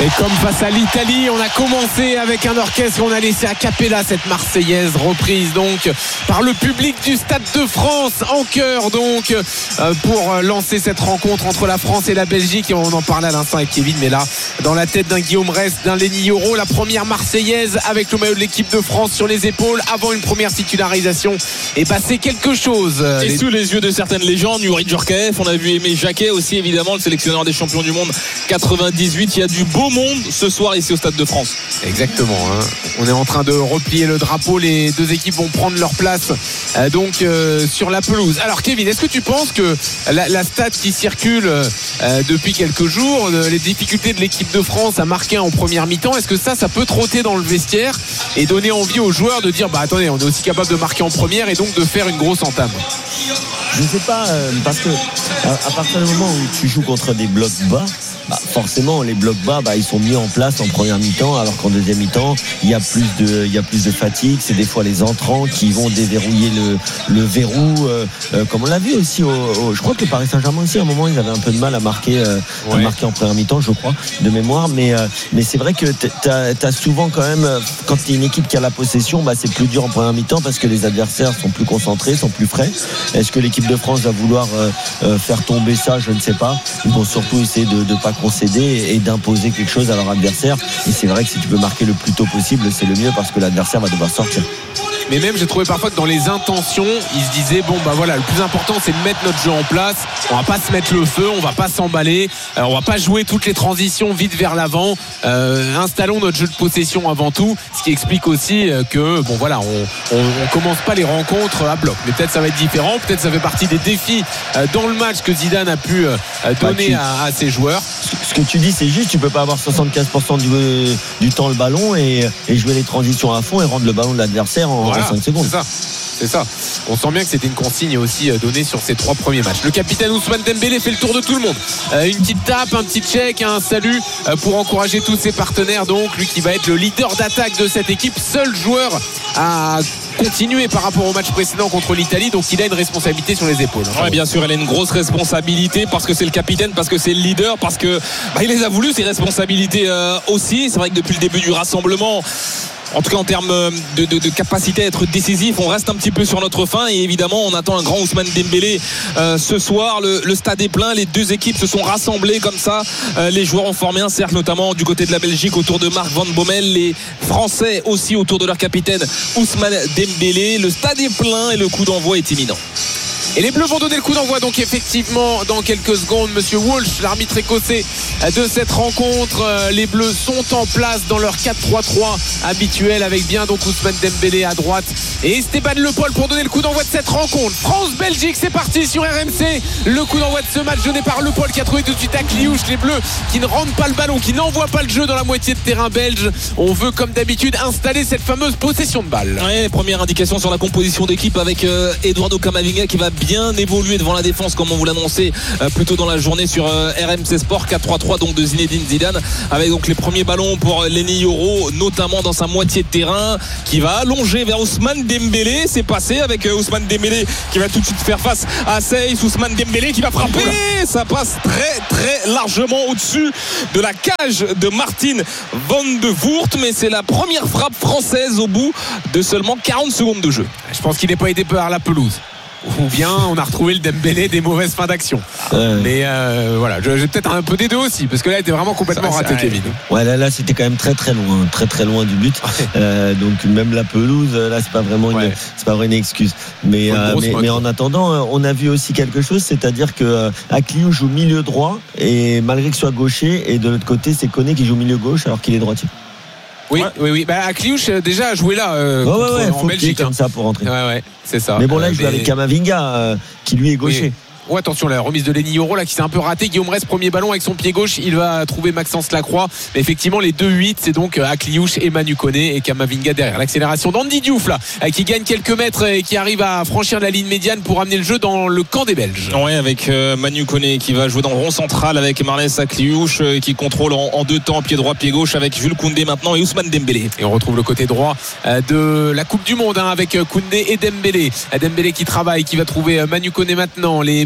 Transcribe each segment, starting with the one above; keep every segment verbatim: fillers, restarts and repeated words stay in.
Et comme face à l'Italie, on a commencé avec un orchestre, on a laissé a cappella cette Marseillaise, reprise donc par le public du Stade de France en chœur donc euh, pour lancer cette rencontre entre la France et la Belgique. Et on en parlait à l'instant avec Kevin, mais là dans la tête d'un Guillaume Rest, d'un Lenny Yoro, la première Marseillaise avec le maillot de l'équipe de France sur les épaules avant une première titularisation, et bah c'est quelque chose. Et les... sous les yeux de certaines légendes, Youri Djorkaeff, on a vu Aimé Jacquet aussi évidemment, le sélectionneur des champions du monde quatre-vingt-dix-huit. Il y a du beau monde ce soir ici au Stade de France. Exactement, hein. On est en train de replier le drapeau, les deux équipes vont prendre leur place euh, donc euh, sur la pelouse. Alors Kevin, est-ce que tu penses que la, la stat qui circule euh, depuis quelques jours, euh, les difficultés de l'équipe de France à marquer en première mi-temps, est-ce que ça ça peut trotter dans le vestiaire et donner envie aux joueurs de dire bah attendez, on est aussi capable de marquer en première et donc de faire une grosse entame? Je sais pas, euh, parce que à, à partir du moment où tu joues contre des blocs bas, bah forcément les blocs bas bah, ils sont mis en place en première mi-temps, alors qu'en deuxième mi-temps il y a plus de il y a plus de fatigue. C'est des fois les entrants qui vont déverrouiller le, le verrou euh, euh, comme on l'a vu aussi au, au, je crois que le Paris Saint-Germain aussi à un moment ils avaient un peu de mal à marquer euh, ouais. à marquer en première mi-temps, je crois de mémoire, mais euh, mais c'est vrai que t'as, t'as souvent quand même, quand t'es une équipe qui a la possession, bah c'est plus dur en première mi-temps parce que les adversaires sont plus concentrés, sont plus frais. Est-ce que l'équipe de France va vouloir euh, euh, faire tomber ça? Je ne sais pas. Ils vont surtout essayer de ne pas concéder et d'imposer quelque chose à leur adversaire, et c'est vrai que si tu peux marquer le plus tôt possible, c'est le mieux parce que l'adversaire va devoir sortir. Mais même j'ai trouvé parfois que dans les intentions ils se disaient bon bah voilà, le plus important c'est de mettre notre jeu en place, on va pas se mettre le feu, on va pas s'emballer, euh, on va pas jouer toutes les transitions vite vers l'avant, euh, installons notre jeu de possession avant tout, ce qui explique aussi euh, que bon voilà, on, on, on commence pas les rencontres à bloc, mais peut-être ça va être différent, peut-être ça fait partie des défis euh, dans le match que Zidane a pu euh, donner bah, tu... à, à ses joueurs. Ce que tu dis c'est juste, tu peux pas avoir soixante-quinze pour cent du, du temps le ballon et, et jouer les transitions à fond et rendre le ballon de l'adversaire en, voilà, en cinq secondes. C'est ça. C'est ça. On sent bien que c'était une consigne aussi donnée sur ces trois premiers matchs. Le capitaine Ousmane Dembélé fait le tour de tout le monde. Euh, une petite tape, un petit check, un salut euh, pour encourager tous ses partenaires. Donc lui qui va être le leader d'attaque de cette équipe, seul joueur à continuer par rapport au match précédent contre l'Italie, donc il a une responsabilité sur les épaules. Ouais, bien sûr, elle a une grosse responsabilité parce que c'est le capitaine, parce que c'est le leader, parce que bah, il les a voulu, ses responsabilités euh, aussi. C'est vrai que depuis le début du rassemblement, en tout cas en termes de, de, de capacité à être décisif, on reste un petit peu sur notre faim, et évidemment on attend un grand Ousmane Dembélé euh, ce soir. Le, le stade est plein, les deux équipes se sont rassemblées comme ça, euh, les joueurs ont formé un cercle, notamment du côté de la Belgique autour de Marc Van Bommel, les Français aussi autour de leur capitaine Ousmane Dembélé. Le stade est plein et le coup d'envoi est imminent. Et les Bleus vont donner le coup d'envoi donc effectivement dans quelques secondes. Monsieur Walsh, l'arbitre écossais de cette rencontre. Les Bleus sont en place dans leur quatre trois trois habituel, avec bien donc Ousmane Dembélé à droite et Esteban Le Paul pour donner le coup d'envoi de cette rencontre. France-Belgique, c'est parti sur R M C. Le coup d'envoi de ce match donné par Le Paul qui a trouvé tout de suite à Cliouche. Les Bleus qui ne rendent pas le ballon, qui n'envoient pas le jeu dans la moitié de terrain belge. On veut comme d'habitude installer cette fameuse possession de balle. Ouais, première indication sur la composition d'équipe avec euh, Eduardo Camavinga qui va bien évoluer devant la défense comme on vous l'annonçait euh, plus tôt dans la journée sur euh, R M C Sport. Quatre trois trois donc de Zinedine Zidane, avec donc les premiers ballons pour Lenny Yoro, notamment dans sa moitié de terrain, qui va allonger vers Ousmane Dembélé. C'est passé avec euh, Ousmane Dembélé qui va tout de suite faire face à Seyss. Ousmane Dembélé qui va frapper, ça passe très très largement au-dessus de la cage de Martin Van de Voort, mais c'est la première frappe française au bout de seulement quarante secondes de jeu. Je pense qu'il n'est pas aidé par la pelouse, ou bien on a retrouvé le Dembélé des mauvaises fins d'action. Euh... Mais euh, voilà, j'ai peut-être un peu des deux aussi, parce que là il était vraiment complètement ça, raté, Kevin. Ouais, là, là c'était quand même très très loin, très très loin du but. euh, donc même la pelouse, là c'est pas vraiment une, ouais. c'est pas vraiment une excuse. Mais euh, mais, mais en attendant, on a vu aussi quelque chose, c'est-à-dire que euh, Akliou joue milieu droit, et malgré qu'il soit gaucher, et de l'autre côté c'est Koné qui joue milieu gauche alors qu'il est droitier. Oui, ouais. oui, oui. Bah, Akliouche déjà a joué là euh, ouais, contre, ouais, ouais, en Belgique comme ça pour rentrer. Ouais, ouais, c'est ça. Mais bon là, euh, il joue mais... avec Camavinga euh, qui lui est gaucher. Oui. Oh, attention, la remise de Lenny Yoro là qui s'est un peu raté. Guillaume Rest, premier ballon avec son pied gauche, il va trouver Maxence Lacroix. Mais effectivement, les deux huit, c'est donc Akliouche et Manu Koné et Camavinga derrière. L'accélération d'Andy Diouf là, qui gagne quelques mètres et qui arrive à franchir la ligne médiane pour amener le jeu dans le camp des Belges. Ouais, avec euh, Manu Koné qui va jouer dans le rond central avec Marlès Akliouche euh, qui contrôle en, en deux temps, pied droit, pied gauche, avec Jules Koundé maintenant et Ousmane Dembélé. Et on retrouve le côté droit euh, de la Coupe du Monde hein, avec Koundé et Dembélé. Dembélé qui travaille, qui va trouver Manu Koné maintenant. Les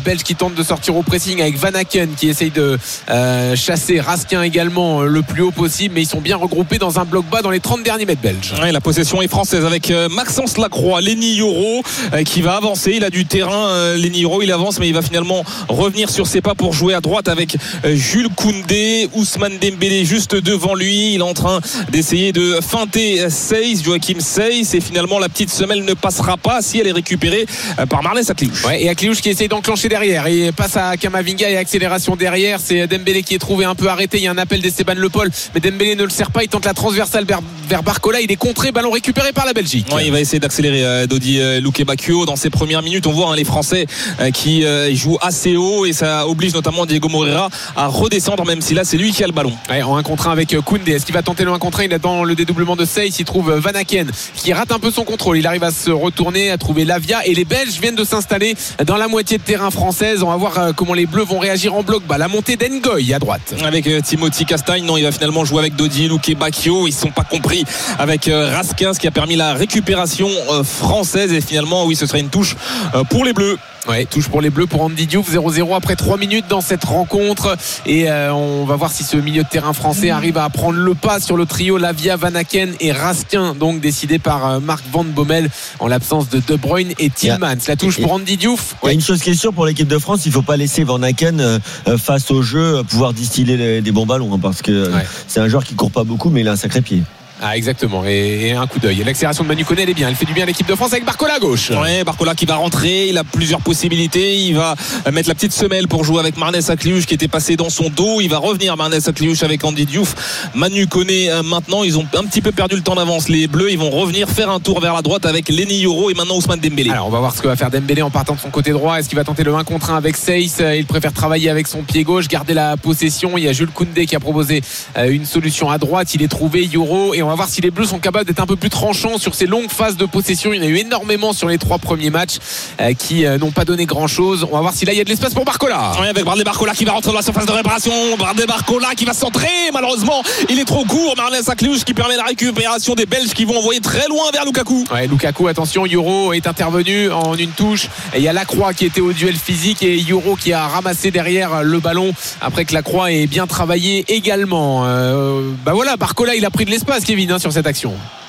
Belges qui tentent de sortir au pressing avec Van Aken qui essaye de euh, chasser Raskin également euh, le plus haut possible, mais ils sont bien regroupés dans un bloc bas dans les trente derniers mètres belges. Ouais, la possession est française avec euh, Maxence Lacroix, Lenny Yoro euh, qui va avancer. Il a du terrain, euh, Lenny Yoro, il avance, mais il va finalement revenir sur ses pas pour jouer à droite avec euh, Jules Koundé. Ousmane Dembélé juste devant lui. Il est en train d'essayer de feinter Seyss, Joachim Seyss, et finalement la petite semelle ne passera pas si elle est récupérée euh, par Marnès Akliouche. Ouais, et Akliouche qui essaye d'enclencher derrière. Il passe à Kamavinga et accélération derrière. C'est Dembélé qui est trouvé un peu arrêté. Il y a un appel d'Esteban Le Paul, mais Dembélé ne le sert pas. Il tente la transversale vers, vers Barcola. Il est contré, ballon récupéré par la Belgique. Ouais, il va essayer d'accélérer euh, Dodi euh, Luque-Bacchio dans ses premières minutes. On voit hein, les Français euh, qui euh, jouent assez haut et ça oblige notamment Diego Moreira à redescendre, même si là c'est lui qui a le ballon. Ouais, en un contre un avec Koundé. Est-ce qu'il va tenter le un contre un? Il est dans le dédoublement de Seyss. Il trouve Van Aken qui rate un peu son contrôle. Il arrive à se retourner, à trouver Lavia, et les Belges viennent de s'installer dans la moitié de terrain française. On va voir euh, comment les Bleus vont réagir en bloc bas. La montée d'Engoy à droite. Avec euh, Timothy Castagne, non, il va finalement jouer avec Dodi Luque-Bacchio. Ils ne sont pas compris avec euh, Raskin, ce qui a permis la récupération euh, française. Et finalement, oui, ce serait une touche euh, pour les Bleus. Ouais, touche pour les Bleus pour Andy Diouf. Zéro zéro après trois minutes dans cette rencontre, et euh, on va voir si ce milieu de terrain français arrive à prendre le pas sur le trio Lavia, Van Aken et Raskin, donc décidé par euh, Marc Van Bommel en l'absence de De Bruyne et Tielemans. La touche pour Andy Diouf. Il y a une chose qui est sûre pour l'équipe de France, il ne faut pas laisser Van Aken euh, face au jeu pouvoir distiller les, des bons ballons, hein, parce que euh, ouais. c'est un joueur qui court pas beaucoup, mais il a un sacré pied. Ah exactement, et, et un coup d'œil. L'accélération de Manu Koné, elle est bien, elle fait du bien à l'équipe de France avec Barcola à gauche. Ouais, Barcola qui va rentrer, il a plusieurs possibilités. Il va mettre la petite semelle pour jouer avec Marnès Akliouche qui était passé dans son dos. Il va revenir Marnès Akliouche avec Andy Diouf. Manu Koné maintenant, ils ont un petit peu perdu le temps d'avance. Les Bleus, ils vont revenir faire un tour vers la droite avec Lenny Yoro et maintenant Ousmane Dembélé. Alors on va voir ce que va faire Dembélé en partant de son côté droit. Est-ce qu'il va tenter le un contre un avec Seyss? Il préfère travailler avec son pied gauche, garder la possession. Il y a Jules Koundé qui a proposé une solution à droite. Il est trouvé, Yoro, et on va voir si les Bleus sont capables d'être un peu plus tranchants sur ces longues phases de possession. Il y en a eu énormément sur les trois premiers matchs euh, qui euh, n'ont pas donné grand chose. On va voir si là il y a de l'espace pour Barcola. Oui, avec Bradley Barcola qui va rentrer dans la surface de réparation. Bradley Barcola qui va centrer. Malheureusement, il est trop court. Marnès Akliouche qui permet la récupération des Belges qui vont envoyer très loin vers Lukaku. Ouais, Lukaku, attention, Yoro est intervenu en une touche. Et il y a Lacroix qui était au duel physique et Yoro qui a ramassé derrière le ballon après que Lacroix ait bien travaillé également. Euh, bah voilà, Barcola il a pris de l'espace, Kevin, hein, sur cette action.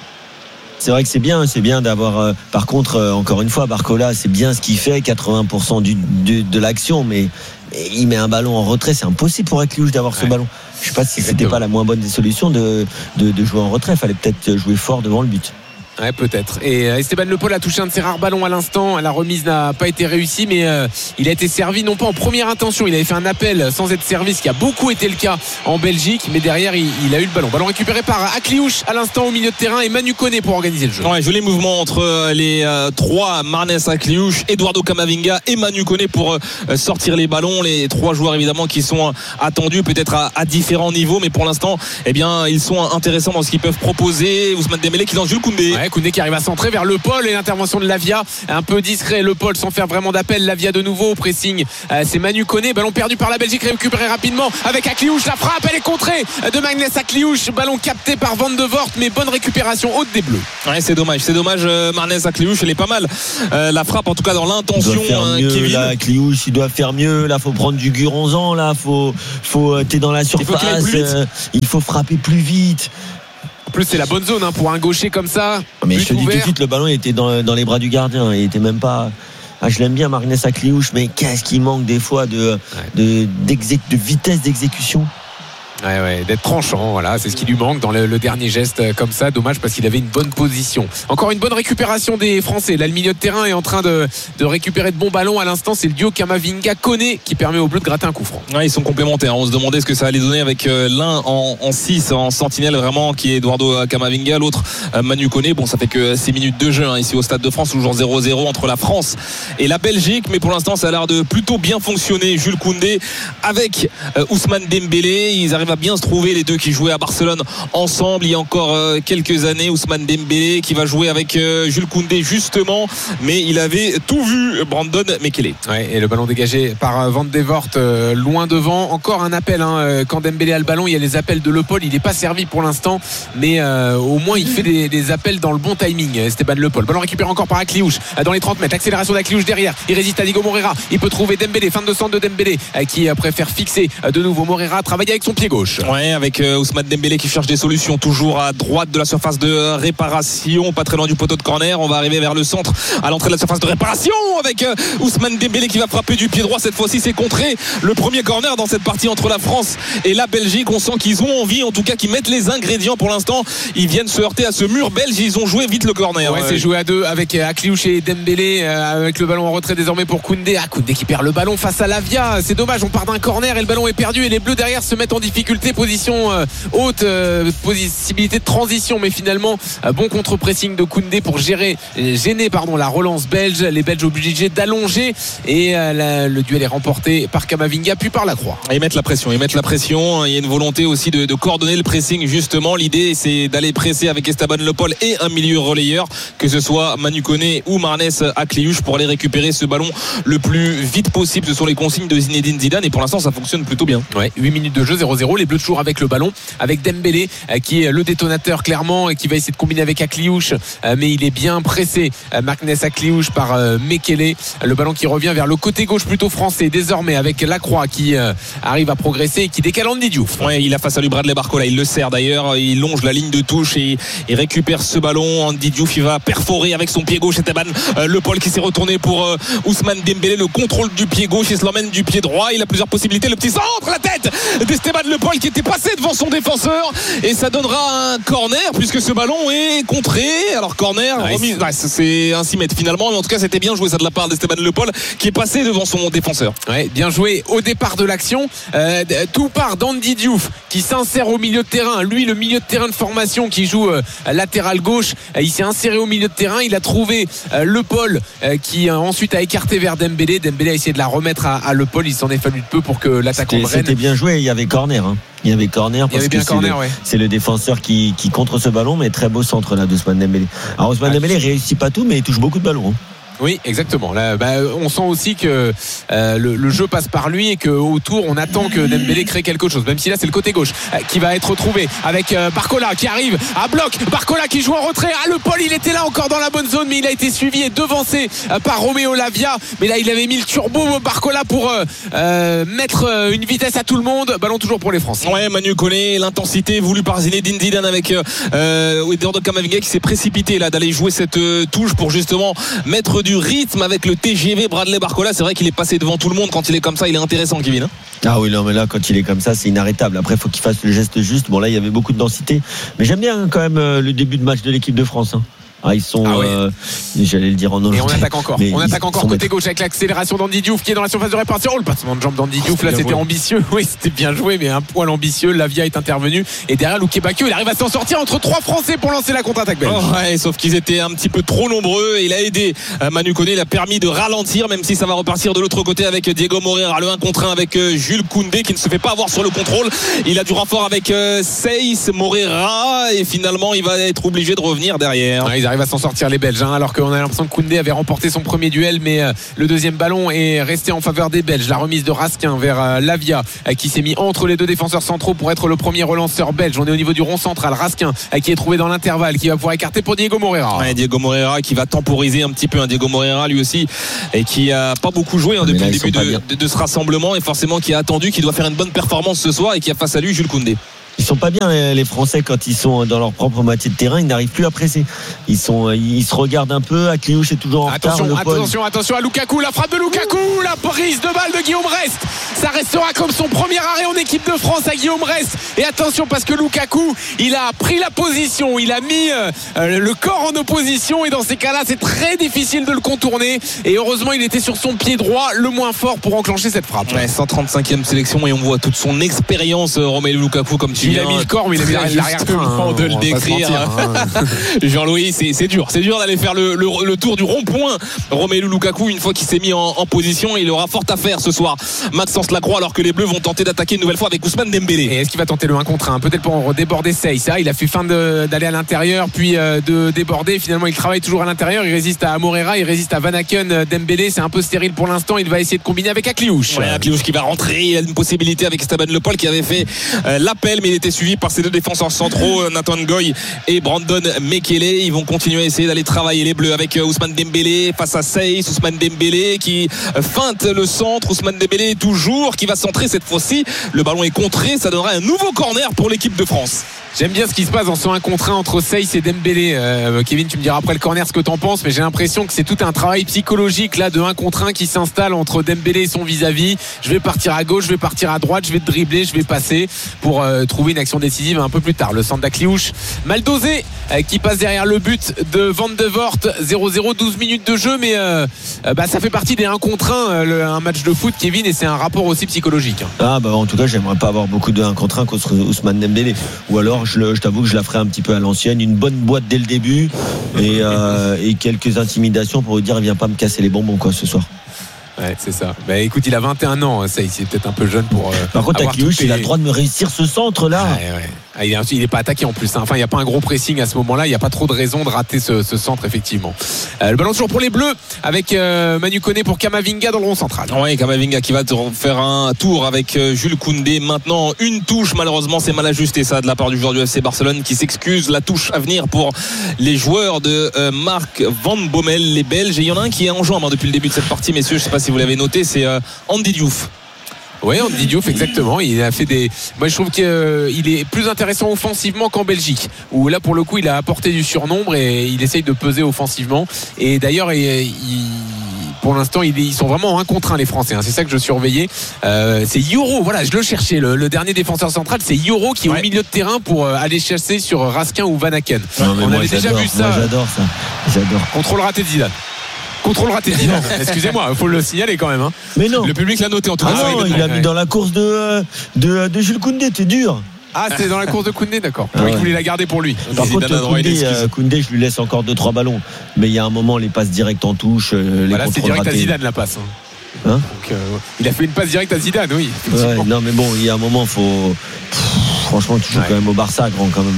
C'est vrai que c'est bien, c'est bien d'avoir. Euh, par contre, euh, encore une fois, Barcola, c'est bien ce qu'il fait, quatre-vingts pour cent du, de, de l'action, mais, mais il met un ballon en retrait, c'est impossible pour Akliouche d'avoir ouais. ce ballon. Je ne sais pas si c'était pas la moins bonne des solutions de, de, de jouer en retrait. Il fallait peut-être jouer fort devant le but. Ouais, peut-être. Et Esteban Le Paul a touché un de ses rares ballons à l'instant. La remise n'a pas été réussie, mais euh, il a été servi non pas en première intention. Il avait fait un appel sans être servi, ce qui a beaucoup été le cas en Belgique. Mais derrière, il, il a eu le ballon. Ballon récupéré par Akliouche à l'instant au milieu de terrain et Manu Koné pour organiser le jeu. Ouais, joli mouvement entre les euh, trois, Marnès Akliouche, Eduardo Camavinga et Manu Koné pour euh, sortir les ballons. Les trois joueurs évidemment qui sont attendus peut-être à, à différents niveaux, mais pour l'instant, eh bien, ils sont intéressants dans ce qu'ils peuvent proposer. Ousmane Dembélé qui lance Jules Koundé. Ouais, Koundé qui arrive à centrer vers Le Paul et l'intervention de Lavia un peu discret. Le Paul sans faire vraiment d'appel. Lavia de nouveau au pressing. Euh, c'est Manu Koné. Ballon perdu par la Belgique, récupéré rapidement avec Akliouche. La frappe, elle est contrée de Marnès Akliouche. Ballon capté par Van de Voort, mais bonne récupération haute des Bleus. Ouais, c'est dommage. C'est dommage. Euh, Marnès Akliouche, elle est pas mal. Euh, la frappe, en tout cas dans l'intention. Il doit faire hein, mieux, Kevin. là, Akliouche, il doit faire mieux. Là, faut prendre du Guronzan. Là, faut, faut, t'es dans la surface. Il faut, euh, il faut frapper plus vite. En plus, c'est la bonne zone hein, pour un gaucher comme ça. Mais je te dis tout de suite, le ballon était dans, dans les bras du gardien. Il était même pas. Ah, je l'aime bien, Marnès Akliouche, mais qu'est-ce qu'il manque des fois de, ouais. de, d'exé... de vitesse d'exécution. Ouais, ouais, d'être tranchant, voilà, c'est ce qui lui manque dans le, le dernier geste comme ça. Dommage parce qu'il avait une bonne position. Encore une bonne récupération des Français. Là, le milieu de terrain est en train de, de récupérer de bons ballons. À l'instant, c'est le duo Camavinga-Koné qui permet aux Bleus de gratter un coup franc. Ouais, ils sont complémentaires. On se demandait ce que ça allait donner avec euh, l'un en six, en, en sentinelle vraiment, qui est Eduardo Camavinga, l'autre euh, Manu Koné. Bon, ça fait que six minutes de jeu hein, ici au Stade de France, toujours zéro zéro entre la France et la Belgique. Mais pour l'instant, ça a l'air de plutôt bien fonctionner. Jules Koundé avec euh, Ousmane Dembélé. Ils arrivent à à bien se trouver, les deux qui jouaient à Barcelone ensemble il y a encore euh, quelques années. Ousmane Dembélé qui va jouer avec euh, Jules Koundé justement, mais il avait tout vu, Brandon Mekele. Ouais, et le ballon dégagé par Van de Voort euh, loin devant. Encore un appel hein, quand Dembélé a le ballon, il y a les appels de Le Paul. Il n'est pas servi pour l'instant, mais euh, au moins il fait des, des appels dans le bon timing. Esteban Le Paul. Ballon récupéré encore par Akliouche dans les trente mètres. Accélération d'Akliouche derrière. Il résiste à Diego Moreira. Il peut trouver Dembélé. Fin de centre de Dembélé qui préfère fixer de nouveau Moreira. Travailler avec son pied gauche. Ouais, avec euh, Ousmane Dembélé qui cherche des solutions. Toujours à droite de la surface de réparation, pas très loin du poteau de corner. On va arriver vers le centre, à l'entrée de la surface de réparation, avec euh, Ousmane Dembélé qui va frapper du pied droit. Cette fois-ci, c'est contré. Le premier corner dans cette partie entre la France et la Belgique. On sent qu'ils ont envie, en tout cas, qu'ils mettent les ingrédients pour l'instant. Ils viennent se heurter à ce mur belge. Ils ont joué vite le corner. Ouais, ouais. C'est joué à deux avec Akliouche et Dembélé, euh, avec le ballon en retrait désormais pour Koundé. Ah, Koundé qui perd le ballon face à Lavia. C'est dommage. On part d'un corner et le ballon est perdu et les Bleus derrière se mettent en difficulté. Position euh, haute, euh, possibilité de transition, mais finalement euh, bon contre-pressing de Koundé pour gérer, gêner pardon la relance belge. Les Belges obligés d'allonger et euh, la, le duel est remporté par Camavinga puis par Lacroix. Ils mettent la pression, ils mettent la pression. Il y a une volonté aussi de, de coordonner le pressing justement. L'idée c'est d'aller presser avec Esteban Le Paul et un milieu relayeur, que ce soit Manu Koné ou Marnes Akliouche, pour aller récupérer ce ballon le plus vite possible. Ce sont les consignes de Zinedine Zidane et pour l'instant ça fonctionne plutôt bien. Ouais, huit minutes de jeu, zéro zéro. Les Bleus toujours avec le ballon, avec Dembélé euh, qui est le détonateur clairement et qui va essayer de combiner avec Akliouche, euh, mais il est bien pressé, euh, Marnes Akliouche par euh, Mekele. Le ballon qui revient vers le côté gauche plutôt français désormais, avec Lacroix qui euh, arrive à progresser et qui décale Andy Diouf. Ouais, il a face à lui Bradley Barcola, il le sert d'ailleurs, il longe la ligne de touche et il récupère ce ballon. Andy Diouf, il va perforer avec son pied gauche. Esteban euh, Le Paul qui s'est retourné pour euh, Ousmane Dembélé, le contrôle du pied gauche, il se l'emmène du pied droit. Il a plusieurs possibilités, le petit centre, la tête d'Esteban Le Paul qui était passé devant son défenseur et ça donnera un corner puisque ce ballon est contré. Alors corner, ouais, remise, ouais, c'est un six mètres finalement, mais en tout cas c'était bien joué ça de la part d'Esteban Le Paul qui est passé devant son défenseur. Ouais, bien joué au départ de l'action. Euh, tout part d'Andy Diouf qui s'insère au milieu de terrain. Lui, le milieu de terrain de formation qui joue euh, latéral gauche, euh, il s'est inséré au milieu de terrain. Il a trouvé euh, Le Paul euh, qui euh, ensuite a écarté vers Dembélé. Dembélé a essayé de la remettre à, à Le Paul. Il s'en est fallu de peu pour que l'attaquant de Rennes. C'était bien joué. Il y avait corner. Hein. Il y avait corner parce que c'est, corner, le, ouais. c'est le défenseur qui, qui contre ce ballon, mais très beau centre là d'Ousmane Dembélé. Alors Ousmane ah, Dembélé réussit pas tout, mais il touche beaucoup de ballons. Hein. Oui, exactement. Là, bah, on sent aussi que euh, le, le jeu passe par lui et qu'autour on attend que Dembélé crée quelque chose. Même si là c'est le côté gauche euh, qui va être retrouvé avec euh, Barcola qui arrive à bloc. Barcola qui joue en retrait. Ah, Le Paul, il était là encore dans la bonne zone, mais il a été suivi et devancé euh, par Roméo Lavia. Mais là il avait mis le turbo Barcola pour euh, euh, mettre euh, une vitesse à tout le monde. Ballon toujours pour les Français. Ouais, Manu Koné, l'intensité voulue par Zinedine Zidane avec euh, Eduardo Camavinga qui s'est précipité là d'aller jouer cette euh, touche pour justement mettre du rythme avec le T G V Bradley Barcola. C'est vrai qu'il est passé devant tout le monde. Quand il est comme ça, il est intéressant, Kevin, hein. Ah oui, non, mais là quand il est comme ça c'est inarrêtable. Après il faut qu'il fasse le geste juste. Bon là il y avait beaucoup de densité, mais j'aime bien quand même euh, le début de match de l'équipe de France, hein. Ah, ils sont, ah ouais. euh, j'allais le dire en Hollandais. Et on attaque encore. On attaque encore côté mettre... gauche avec l'accélération d'Andy Diouf qui est dans la surface de réparation. Oh, le passement de jambe d'Andy Diouf, là, c'était joué. ambitieux. Oui, c'était bien joué, mais un poil ambitieux. Lavia est intervenu. Et derrière, Luke Bakio, il arrive à s'en sortir entre trois Français pour lancer la contre-attaque belge. Oh, ouais, sauf qu'ils étaient un petit peu trop nombreux. Il a aidé Manu Koné, il a permis de ralentir, même si ça va repartir de l'autre côté avec Diego Moreira. Le un contre un avec Jules Koundé qui ne se fait pas avoir sur le contrôle. Il a du renfort avec Seyss Moreira et finalement, il va être obligé de revenir derrière. Ouais, ils arrivent à s'en sortir les Belges, hein, alors qu'on a l'impression que Koundé avait remporté son premier duel, mais euh, le deuxième ballon est resté en faveur des Belges. La remise de Raskin vers euh, Lavia euh, qui s'est mis entre les deux défenseurs centraux pour être le premier relanceur belge. On est au niveau du rond central. Raskin euh, qui est trouvé dans l'intervalle, qui va pouvoir écarter pour Diego Moreira. Ouais, Diego Moreira qui va temporiser un petit peu, hein, Diego Moreira lui aussi, et qui a pas beaucoup joué, hein, depuis là, le début de, de, de ce rassemblement, et forcément qui a attendu, qui doit faire une bonne performance ce soir et qui a face à lui Jules Koundé. Ils sont pas bien les Français quand ils sont dans leur propre moitié de terrain, ils n'arrivent plus à presser. Ils sont, ils se regardent un peu. Akliouche est toujours en attention, retard. Attention, attention à Lukaku, la frappe de Lukaku, la prise de balle de Guillaume Rest. Ça restera comme son premier arrêt en équipe de France à Guillaume Rest. Et attention parce que Lukaku, il a pris la position, il a mis euh, le corps en opposition et dans ces cas-là, c'est très difficile de le contourner. Et heureusement, il était sur son pied droit, le moins fort pour enclencher cette frappe. Ouais, cent trente-cinquième sélection et on voit toute son expérience, Romelu Lukaku, comme tu il a mis le corps, mais il a mis l'arrière-train. De le décrire. Hein. Jean-Louis, c'est, c'est dur. C'est dur d'aller faire le, le, le tour du rond-point. Romelu Lukaku, une fois qu'il s'est mis en, en position, il aura fort à faire ce soir. Maxence Lacroix, alors que les Bleus vont tenter d'attaquer une nouvelle fois avec Ousmane Dembélé. Et est-ce qu'il va tenter le un contre un? Peut-être pour déborder Sey. Ça, il a fait fin de, d'aller à l'intérieur, puis euh, de déborder. Finalement, il travaille toujours à l'intérieur. Il résiste à Moreira, il résiste à Van Aken. Dembélé, c'est un peu stérile pour l'instant. Il va essayer de combiner avec Akliouche. Ouais, Akliouche qui va rentrer. Il a une possibilité avec Esteban Le Paul qui avait fait euh, l'appel, mais il était suivi par ses deux défenseurs centraux, Nathan Ngoy et Brandon Mekele. Ils vont continuer à essayer d'aller travailler les Bleus avec Ousmane Dembélé face à Sey. Ousmane Dembélé qui feinte le centre. Ousmane Dembélé toujours qui va centrer cette fois-ci. Le ballon est contré. Ça donnera un nouveau corner pour l'équipe de France. J'aime bien ce qui se passe dans ce un contre un entre Sey et Dembélé. Euh, Kevin, tu me diras après le corner ce que t'en penses, mais j'ai l'impression que c'est tout un travail psychologique là de un contre un qui s'installe entre Dembélé et son vis-à-vis. Je vais partir à gauche, je vais partir à droite, je vais dribbler, je vais passer pour euh, trouver une action décisive un peu plus tard. Le centre d'Akliouche mal dosé euh, qui passe derrière le but de Van de Voort. zéro zéro, douze minutes de jeu, mais euh, euh, bah, ça fait partie des un contre un, euh, le, un match de foot, Kevin, et c'est un rapport aussi psychologique. Ah bah en tout cas, j'aimerais pas avoir beaucoup de un contre un contre Ousmane Dembélé, ou alors je, le, je t'avoue que je la ferai un petit peu à l'ancienne, une bonne boîte dès le début et, euh, et quelques intimidations pour lui dire viens pas me casser les bonbons quoi ce soir. Ouais, c'est ça. Bah écoute, il a vingt et un ans, ça, c'est peut-être un peu jeune pour. Euh, Par contre, Akliouche, il a le droit de me réussir ce centre là. Ouais, ouais. Ah, il, est, il est pas attaqué en plus. Hein. Enfin, il n'y a pas un gros pressing à ce moment-là. Il n'y a pas trop de raison de rater ce, ce centre, effectivement. Euh, le ballon toujours pour les Bleus avec euh, Manu Koné pour Kamavinga dans le rond central. Oui, Kamavinga qui va faire un tour avec euh, Jules Koundé. Maintenant, une touche. Malheureusement, c'est mal ajusté ça de la part du joueur du F C Barcelone qui s'excuse. La touche à venir pour les joueurs de euh, Marc Van Bommel, les Belges. Et il y en a un qui est en jambes hein, depuis le début de cette partie, messieurs. Je ne sais pas si vous l'avez noté. C'est euh, Andy Diouf. Oui, Andy Diouf, exactement. Il a fait des. Moi, je trouve qu'il euh, est plus intéressant offensivement qu'en Belgique, où là, pour le coup, il a apporté du surnombre et il essaye de peser offensivement. Et d'ailleurs, il, il, pour l'instant, il, ils sont vraiment en un contre un, les Français. Hein. C'est ça que je surveillais. Euh, c'est Yoro. Voilà, je le cherchais. Le, le dernier défenseur central, c'est Yoro qui est ouais. au milieu de terrain pour euh, aller chasser sur Raskin ou Van Aken. Non, On moi, avait déjà vu ça. Moi, j'adore ça. J'adore. Contrôle raté de Zidane. Contrôle raté de Zidane. Excusez-moi, il faut le signaler quand même. Hein. Mais non. Le public l'a noté en tout cas. Ah non, il l'a mis dans la course de, de, de Jules Koundé, t'es dur. Ah, c'était dans la course de Koundé, d'accord. Ah, ouais. Il voulait la garder pour lui. Par contre, Koundé, euh, Koundé, je lui laisse encore deux trois ballons. Mais il y a un moment, les passes directes en touche, les voilà, c'est direct ratés. à Zidane la passe. Hein. Hein Donc, euh, il a fait une passe directe à Zidane, oui. Ouais, non, mais bon, il y a un moment, faut. Pff, franchement, tu joues ouais. quand même au Barça, grand, quand même.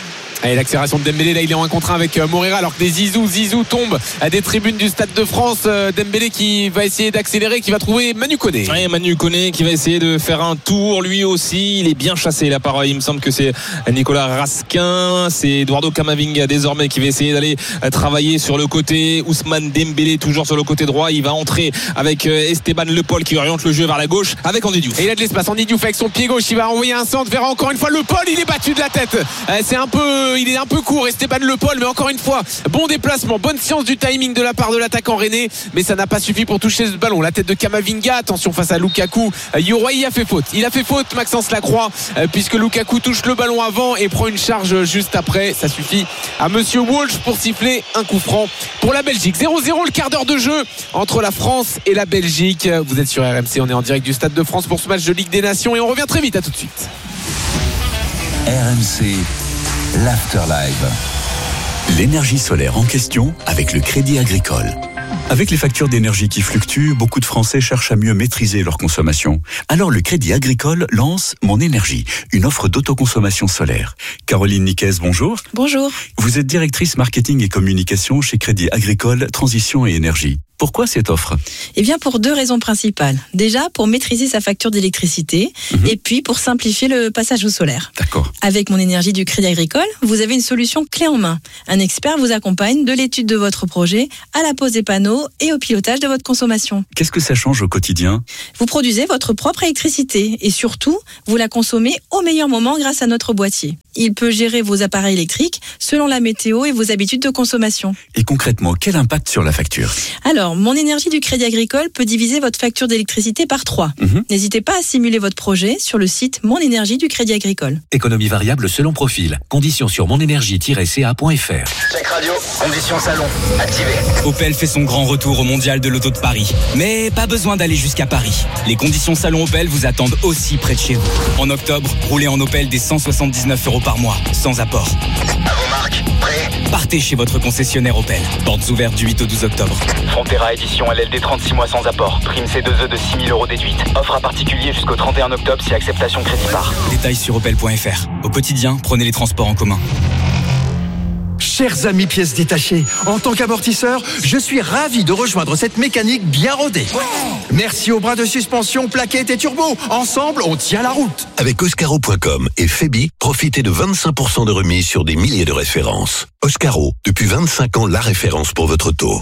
Et l'accélération de Dembélé, là il est en un contre un avec Moreira alors que des Zizou Zizou tombe à des tribunes du Stade de France. Dembélé qui va essayer d'accélérer, qui va trouver Manu Koné. Ouais, Manu Koné qui va essayer de faire un tour lui aussi. Il est bien chassé là par, il me semble que c'est Nicolas Raskin, c'est Eduardo Camavinga désormais qui va essayer d'aller travailler sur le côté. Ousmane Dembélé toujours sur le côté droit. Il va entrer avec Esteban Le Paul qui oriente le jeu vers la gauche avec Andy Diouf. Et il a de l'espace. Andy Diouf avec son pied gauche, il va envoyer un centre vers encore une fois Le Paul. Il est battu de la tête. C'est un peu il est un peu court Esteban Le Paul, mais encore une fois bon déplacement, bonne science du timing de la part de l'attaquant rennais, mais ça n'a pas suffi pour toucher ce ballon. La tête de Kamavinga, attention face à Lukaku. Yoro, il a fait faute, il a fait faute Maxence Lacroix, puisque Lukaku touche le ballon avant et prend une charge juste après. Ça suffit à monsieur Walsh pour siffler un coup franc pour la Belgique. Zéro zéro le quart d'heure de jeu entre la France et la Belgique. Vous êtes sur R M C, on est en direct du Stade de France pour ce match de Ligue des Nations et on revient très vite. À tout de suite. R M C l'Afterlife. L'énergie solaire en question avec le Crédit Agricole. Avec les factures d'énergie qui fluctuent, beaucoup de Français cherchent à mieux maîtriser leur consommation. Alors le Crédit Agricole lance Mon Énergie, une offre d'autoconsommation solaire. Caroline Niquez, bonjour. Bonjour. Vous êtes directrice marketing et communication chez Crédit Agricole Transition et Énergie. Pourquoi cette offre ? Eh bien, pour deux raisons principales. Déjà, pour maîtriser sa facture d'électricité mmh. et puis pour simplifier le passage au solaire. D'accord. Avec Mon Énergie du Crédit Agricole, vous avez une solution clé en main. Un expert vous accompagne de l'étude de votre projet à la pose des panneaux et au pilotage de votre consommation. Qu'est-ce que ça change au quotidien ? Vous produisez votre propre électricité et surtout, vous la consommez au meilleur moment grâce à notre boîtier. Il peut gérer vos appareils électriques selon la météo et vos habitudes de consommation. Et concrètement, quel impact sur la facture ? Alors, Alors, Mon Énergie du Crédit Agricole peut diviser votre facture d'électricité par trois. Mmh. N'hésitez pas à simuler votre projet sur le site Mon Énergie du Crédit Agricole. Économie variable selon profil. Conditions sur monénergie tiret c a point f r. Check radio, conditions salon, activé. Opel fait son grand retour au Mondial de l'Auto de Paris. Mais pas besoin d'aller jusqu'à Paris. Les conditions salon Opel vous attendent aussi près de chez vous. En octobre, roulez en Opel des cent soixante-dix-neuf euros par mois, sans apport. À vos marques, prêt ? Partez chez votre concessionnaire Opel. Portes ouvertes du huit au douze octobre. Frontera édition L L D trente-six mois sans apport. Prime C deux E de six mille euros déduite. Offre à particulier jusqu'au trente et un octobre si acceptation crédit par. Détails sur opel point f r. Au quotidien, prenez les transports en commun. Chers amis pièces détachées, en tant qu'amortisseur, je suis ravi de rejoindre cette mécanique bien rodée. Merci aux bras de suspension, plaquettes et turbo. Ensemble, on tient la route. Avec Oscaro point com et Febi, profitez de vingt-cinq pour cent de remise sur des milliers de références. Oscaro, depuis vingt-cinq ans, la référence pour votre auto.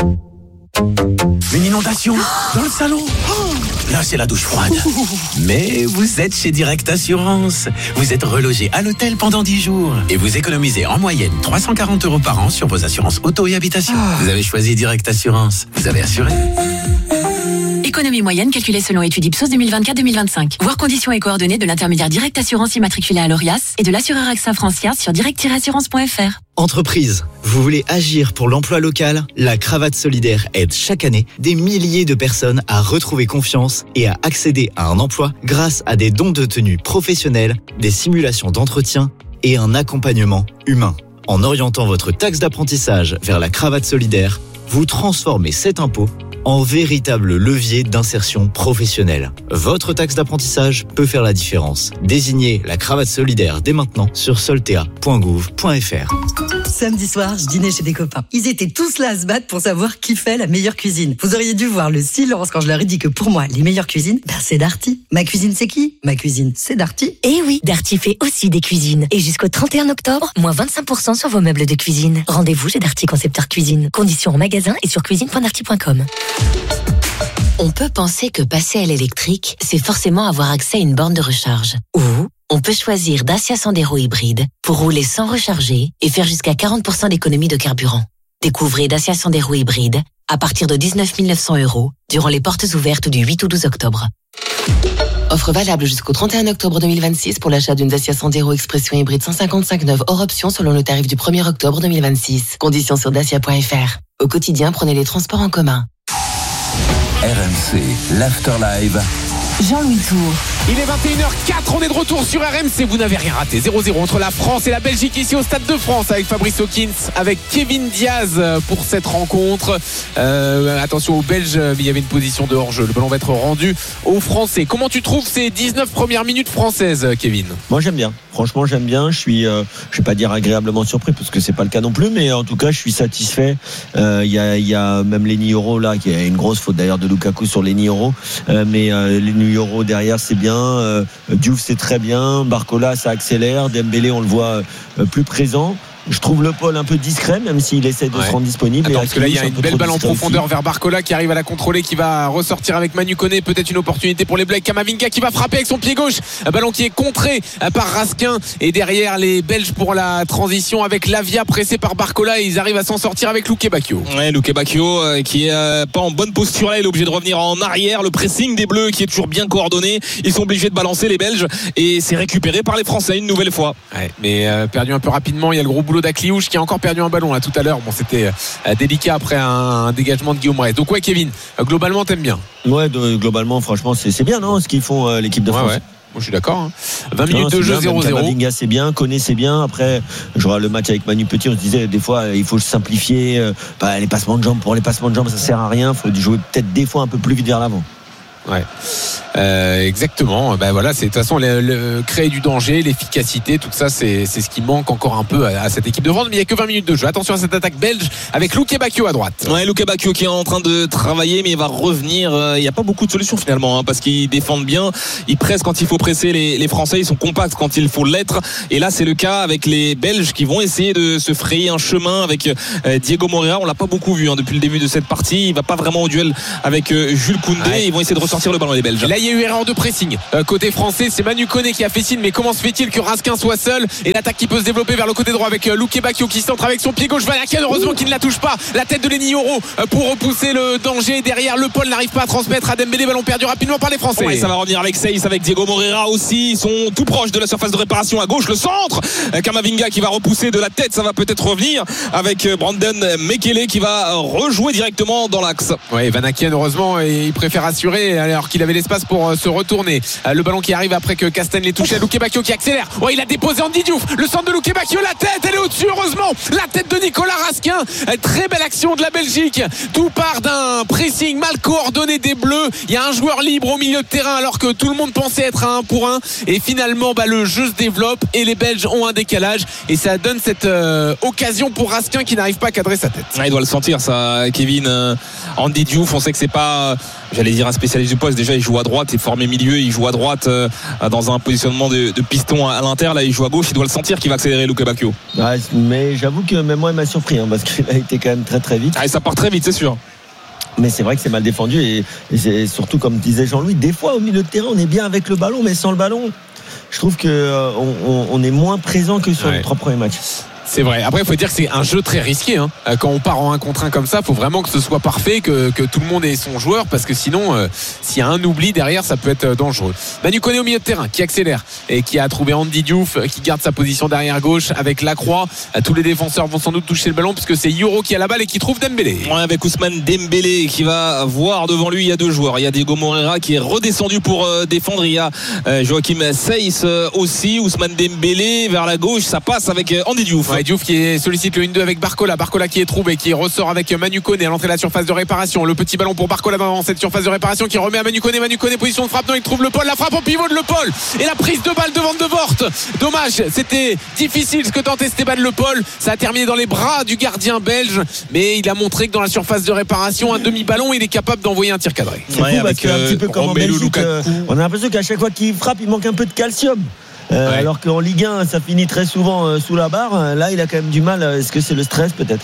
Une inondation dans le salon. Là, c'est la douche froide. Mais vous êtes chez Direct Assurance. Vous êtes relogé à l'hôtel pendant dix jours. Et vous économisez en moyenne trois cent quarante euros par an sur vos assurances auto et habitation. Vous avez choisi Direct Assurance. Vous avez assuré. Économie moyenne calculée selon étude Ipsos deux mille vingt-quatre deux mille vingt-cinq. Voir conditions et coordonnées de l'intermédiaire Direct Assurance immatriculé à l'Orias et de l'assureur AXA Francia sur direct tiret assurance point f r. Entreprise, vous voulez agir pour l'emploi local ? La Cravate Solidaire aide chaque année des milliers de personnes à retrouver confiance et à accéder à un emploi grâce à des dons de tenue professionnels, des simulations d'entretien et un accompagnement humain. En orientant votre taxe d'apprentissage vers la Cravate Solidaire, vous transformez cet impôt en véritable levier d'insertion professionnelle. Votre taxe d'apprentissage peut faire la différence. Désignez la Cravate Solidaire dès maintenant sur soltea point gouv point f r. Samedi soir, je dînais chez des copains. Ils étaient tous là à se battre pour savoir qui fait la meilleure cuisine. Vous auriez dû voir le silence quand je leur ai dit que pour moi, les meilleures cuisines, ben c'est Darty. Ma cuisine, c'est qui ? Ma cuisine, c'est Darty. Eh oui, Darty fait aussi des cuisines. Et jusqu'au trente et un octobre, moins vingt-cinq pour cent sur vos meubles de cuisine. Rendez-vous chez Darty Concepteur Cuisine. Conditions en magasin et sur cuisine point darty point com. On peut penser que passer à l'électrique, c'est forcément avoir accès à une borne de recharge. Ou on peut choisir Dacia Sandero hybride pour rouler sans recharger et faire jusqu'à quarante pour cent d'économie de carburant. Découvrez Dacia Sandero hybride à partir de dix-neuf mille neuf cents euros durant les portes ouvertes du huit au douze octobre. Offre valable jusqu'au trente et un octobre deux mille vingt-six pour l'achat d'une Dacia Sandero Expression hybride cent cinquante-cinq neuve hors option selon le tarif du premier octobre deux mille vingt-six. Conditions sur dacia point f r. Au quotidien, prenez les transports en commun. R M C, l'Afterlive. Jean-Louis Tour. Il est vingt et une heures quatre, on est de retour sur R M C, vous n'avez rien raté. zéro zéro entre la France et la Belgique ici au Stade de France avec Fabrice Hawkins, avec Kevin Diaz pour cette rencontre. Euh, attention aux Belges, mais il y avait une position de hors-jeu. Le ballon va être rendu aux Français. Comment tu trouves ces dix-neuf premières minutes françaises, Kevin ? Moi j'aime bien, franchement j'aime bien. Je suis, euh, je vais pas dire agréablement surpris parce que c'est pas le cas non plus, mais en tout cas je suis satisfait. Il euh, y, a, y a même Lenny Yoro là, qui a une grosse faute d'ailleurs de Lukaku sur Lenny Yoro, euh, mais euh, Lenny Yoro derrière c'est bien. Euh, Diouf c'est très bien, Barcola ça accélère, Dembélé on le voit euh, plus présent. Je trouve le Paul un peu discret, même s'il essaie de ouais. se rendre disponible. Attends, et parce que là, il y a une belle balle en profondeur aussi vers Barcola qui arrive à la contrôler, qui va ressortir avec Manu Koné. Peut-être une opportunité pour les Blacks. Kamavinga qui va frapper avec son pied gauche. Un ballon qui est contré par Raskin. Et derrière, les Belges pour la transition avec Lavia pressé par Barcola. Et ils arrivent à s'en sortir avec Luke Bacchio. Ouais, Luke Bacchio euh, qui est euh, pas en bonne posture là. Il est obligé de revenir en arrière. Le pressing des Bleus qui est toujours bien coordonné. Ils sont obligés de balancer les Belges. Et c'est récupéré par les Français une nouvelle fois. Ouais, mais euh, perdu un peu rapidement. Il y a le gros boulot d'Akliouche qui a encore perdu un ballon là tout à l'heure. Bon, c'était euh, délicat après un, un dégagement de Guillaume Rey. Donc ouais, Kevin, euh, globalement t'aimes bien. Ouais, de, globalement franchement c'est, c'est bien, non, ce qu'ils font euh, l'équipe de France. Ouais, ouais. Moi je suis d'accord hein. vingt minutes non, de jeu bien, zéro zéro. Kamavinga c'est bien, Koné c'est bien. Après je vois le match avec Manu Petit, on se disait des fois il faut simplifier euh, bah, les passements de jambes. Pour les passements de jambes ça sert à rien, il faut jouer peut-être des fois un peu plus vite vers l'avant. Ouais, euh, exactement. Ben voilà, c'est de toute façon le, le, créer du danger, l'efficacité, tout ça, c'est, c'est ce qui manque encore un peu à, à cette équipe de France. Mais il n'y a que vingt minutes de jeu. Attention à cette attaque belge avec Luke Bacchio à droite. Ouais, Luke Bacchio qui est en train de travailler, mais il va revenir. Il n'y a pas beaucoup de solutions finalement, hein, parce qu'ils défendent bien, ils pressent quand il faut presser les, les Français, ils sont compacts quand il faut l'être. Et là, c'est le cas avec les Belges qui vont essayer de se frayer un chemin avec euh, Diego Moreira. On l'a pas beaucoup vu hein, depuis le début de cette partie. Il va pas vraiment au duel avec euh, Jules Koundé. Ouais. Ils vont essayer de ressortir sortir le ballon des Belges. Là il y a eu erreur de pressing euh, côté français, c'est Manu Koné qui a fait signe, mais comment se fait-il que Raskin soit seul et l'attaque qui peut se développer vers le côté droit avec euh, Luke Bacchio qui centre avec son pied gauche. Vanaken heureusement qu'il ne la touche pas, la tête de Lenny Yoro euh, pour repousser le danger derrière. Le Paul n'arrive pas à transmettre à Dembélé, ballon perdu rapidement par les Français. Ouais, ça va revenir avec Seyss, avec Diego Moreira aussi, ils sont tout proches de la surface de réparation à gauche, le centre, Kamavinga qui va repousser de la tête, ça va peut-être revenir avec Brandon Mekele qui va rejouer directement dans l'axe. Ouais, Vanaken heureusement il préfère assurer alors qu'il avait l'espace pour se retourner. Le ballon qui arrive après que Castagne l'ait touché, Luke Bacchio qui accélère. Ouais, il a déposé Andy Diouf, le centre de Luke Bacchio, la tête elle est au-dessus heureusement, la tête de Nicolas Raskin. Très belle action de la Belgique, tout part d'un pressing mal coordonné des Bleus. Il y a un joueur libre au milieu de terrain alors que tout le monde pensait être à un pour un et finalement bah, le jeu se développe et les Belges ont un décalage et ça donne cette euh, occasion pour Raskin qui n'arrive pas à cadrer sa tête. Ah, il doit le sentir ça, Kevin. euh, Andy Diouf, on sait que c'est pas, j'allais dire un spécialiste du poste, déjà il joue à droite, il est formé milieu, il joue à droite euh, dans un positionnement de, de piston à, à l'inter, là il joue à gauche, il doit le sentir qu'il va accélérer Luke Bacchio. Ouais, mais j'avoue que même moi il m'a surpris hein, parce qu'il a été quand même très très vite. Ah, et ça part très vite, c'est sûr. Mais c'est vrai que c'est mal défendu et, et c'est surtout comme disait Jean-Louis, des fois au milieu de terrain on est bien avec le ballon mais sans le ballon je trouve qu'on euh, on, on est moins présent que sur ouais. les trois premiers matchs. C'est vrai. Après, il faut dire que c'est un jeu très risqué. Hein. Quand on part en un contre un comme ça, il faut vraiment que ce soit parfait, que, que tout le monde ait son joueur, parce que sinon, euh, s'il y a un oubli derrière, ça peut être dangereux. Manu Koné au milieu de terrain, qui accélère et qui a trouvé Andy Diouf, qui garde sa position derrière gauche avec Lacroix. Tous les défenseurs vont sans doute toucher le ballon, puisque c'est Yoro qui a la balle et qui trouve Dembélé. Ouais, avec Ousmane Dembélé qui va voir devant lui, il y a deux joueurs. Il y a Diego Moreira qui est redescendu pour euh, défendre. Il y a euh, Joachim Seyss euh, aussi. Ousmane Dembélé vers la gauche, ça passe avec euh, Andy Diouf. Ouais, Diouf qui est sollicité le un deux avec Barcola. Barcola qui est trouvé, qui ressort avec Manu Koné à l'entrée de la surface de réparation. Le petit ballon pour Barcola dans cette surface de réparation qui remet à Manu Koné. Manu Koné, position de frappe. Non, il trouve le Paul. La frappe au pivot de Le Paul. Et la prise de balle devant De Voort. Dommage, c'était difficile ce que tentait Esteban Le Paul. Ça a terminé dans les bras du gardien belge. Mais il a montré que dans la surface de réparation, un demi-ballon, il est capable d'envoyer un tir cadré. C'est ouais, fou parce qu'un petit peu comme en Belgique, euh, on a l'impression qu'à chaque fois qu'il frappe, il manque un peu de calcium. Euh, ouais. Alors qu'en Ligue un ça finit très souvent euh, sous la barre. Là il a quand même du mal. Est-ce que c'est le stress peut-être?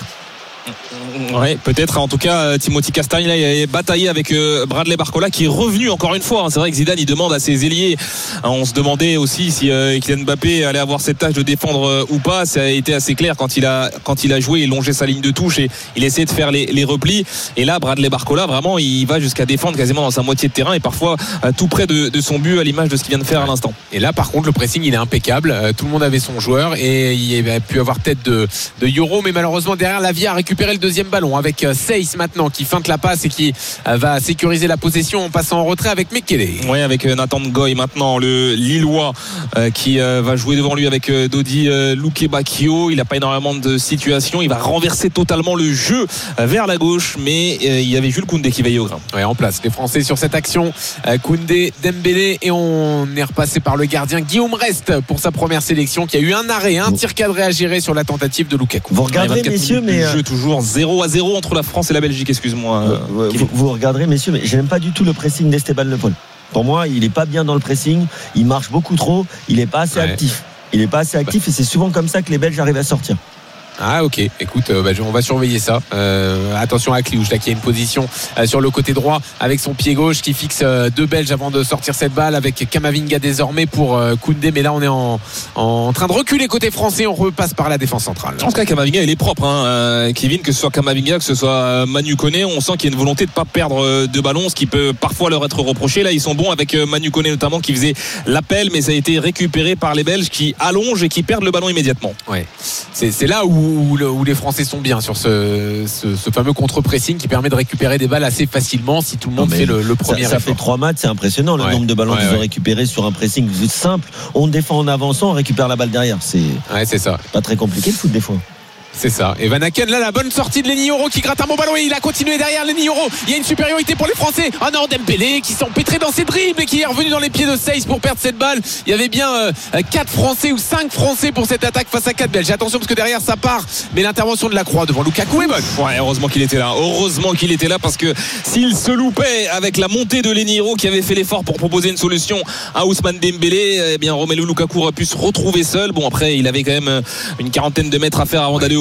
Ouais, peut-être. En tout cas, Timothy Castagne là, il a bataillé avec euh, Bradley Barcola qui est revenu encore une fois. C'est vrai que Zidane il demande à ses ailiers. On se demandait aussi si euh, Kylian Mbappé allait avoir cette tâche de défendre euh, ou pas. Ça a été assez clair quand il a quand il a joué, il longeait sa ligne de touche et il essayait de faire les, les replis. Et là, Bradley Barcola vraiment, il va jusqu'à défendre quasiment dans sa moitié de terrain et parfois euh, tout près de, de son but à l'image de ce qu'il vient de faire à l'instant. Et là, par contre, le pressing il est impeccable. Euh, tout le monde avait son joueur et il a pu avoir tête de de Yoro, mais malheureusement derrière Lavia a récupéré le deuxième ballon avec euh, Seyss maintenant qui feinte la passe et qui euh, va sécuriser la possession en passant en retrait avec Mekele. Oui, avec euh, Nathan Ngoy maintenant, le Lillois euh, qui euh, va jouer devant lui avec euh, Dodi euh, Luke Bacchio. Il n'a pas énormément de situations, il va renverser totalement le jeu euh, vers la gauche, mais euh, il y avait Jules Koundé qui veillait au grain. Oui, en place les Français sur cette action, euh, Koundé, Dembélé, et on est repassé par le gardien Guillaume Rest pour sa première sélection qui a eu un arrêt, un tir cadré à gérer sur la tentative de Lukaku. Vous regardez messieurs, mais le jeu toujours zéro à zéro entre la France et la Belgique, excuse-moi. Euh, vous, vous regarderez messieurs, mais j'aime pas du tout le pressing d'Esteban Le Paul. Pour moi, il est pas bien dans le pressing, il marche beaucoup trop, il est pas assez ouais. actif. Il est pas assez actif bah. Et c'est souvent comme ça que les Belges arrivent à sortir. Ah ok, écoute, euh, bah, on va surveiller ça. Euh, attention à Kliouch là qui a une position euh, sur le côté droit avec son pied gauche qui fixe euh, deux Belges avant de sortir cette balle avec Kamavinga désormais pour euh, Koundé. Mais là on est en, en train de reculer côté français, on repasse par la défense centrale. En tout cas Kamavinga il est propre hein, euh, Kevin, que ce soit Kamavinga, que ce soit euh, Manu Koné, on sent qu'il y a une volonté de pas perdre euh, de ballon, ce qui peut parfois leur être reproché. Là ils sont bons avec euh, Manu Koné notamment qui faisait l'appel, mais ça a été récupéré par les Belges qui allongent et qui perdent le ballon immédiatement. Ouais, c'est, c'est là où Où, où les Français sont bien sur ce, ce, ce fameux contre-pressing qui permet de récupérer des balles assez facilement si tout le monde non, fait le, le premier ça, ça effort. fait trois matchs, c'est impressionnant le ouais. nombre de ballons ouais, qu'ils ouais. ont récupérés sur un pressing simple. On défend en avançant, on récupère la balle derrière. C'est, ouais, c'est ça. Pas très compliqué le foot des fois. C'est ça. Et Vanaken, là, la bonne sortie de Lenny Yoro qui gratte un bon ballon et il a continué derrière Lenny Yoro. Il y a une supériorité pour les Français. Oh non, Dembélé qui s'est empêtré dans ses dribbles et qui est revenu dans les pieds de Seyss pour perdre cette balle. Il y avait bien euh, quatre Français ou cinq Français pour cette attaque face à quatre Belges. Attention parce que derrière ça part. Mais l'intervention de Lacroix devant Lukaku est bonne. Ouais, heureusement qu'il était là. Heureusement qu'il était là parce que s'il se loupait avec la montée de Lenny Yoro qui avait fait l'effort pour proposer une solution à Ousmane Dembélé, eh bien Romelu Lukaku aurait pu se retrouver seul. Bon après, il avait quand même une quarantaine de mètres à faire avant d'aller au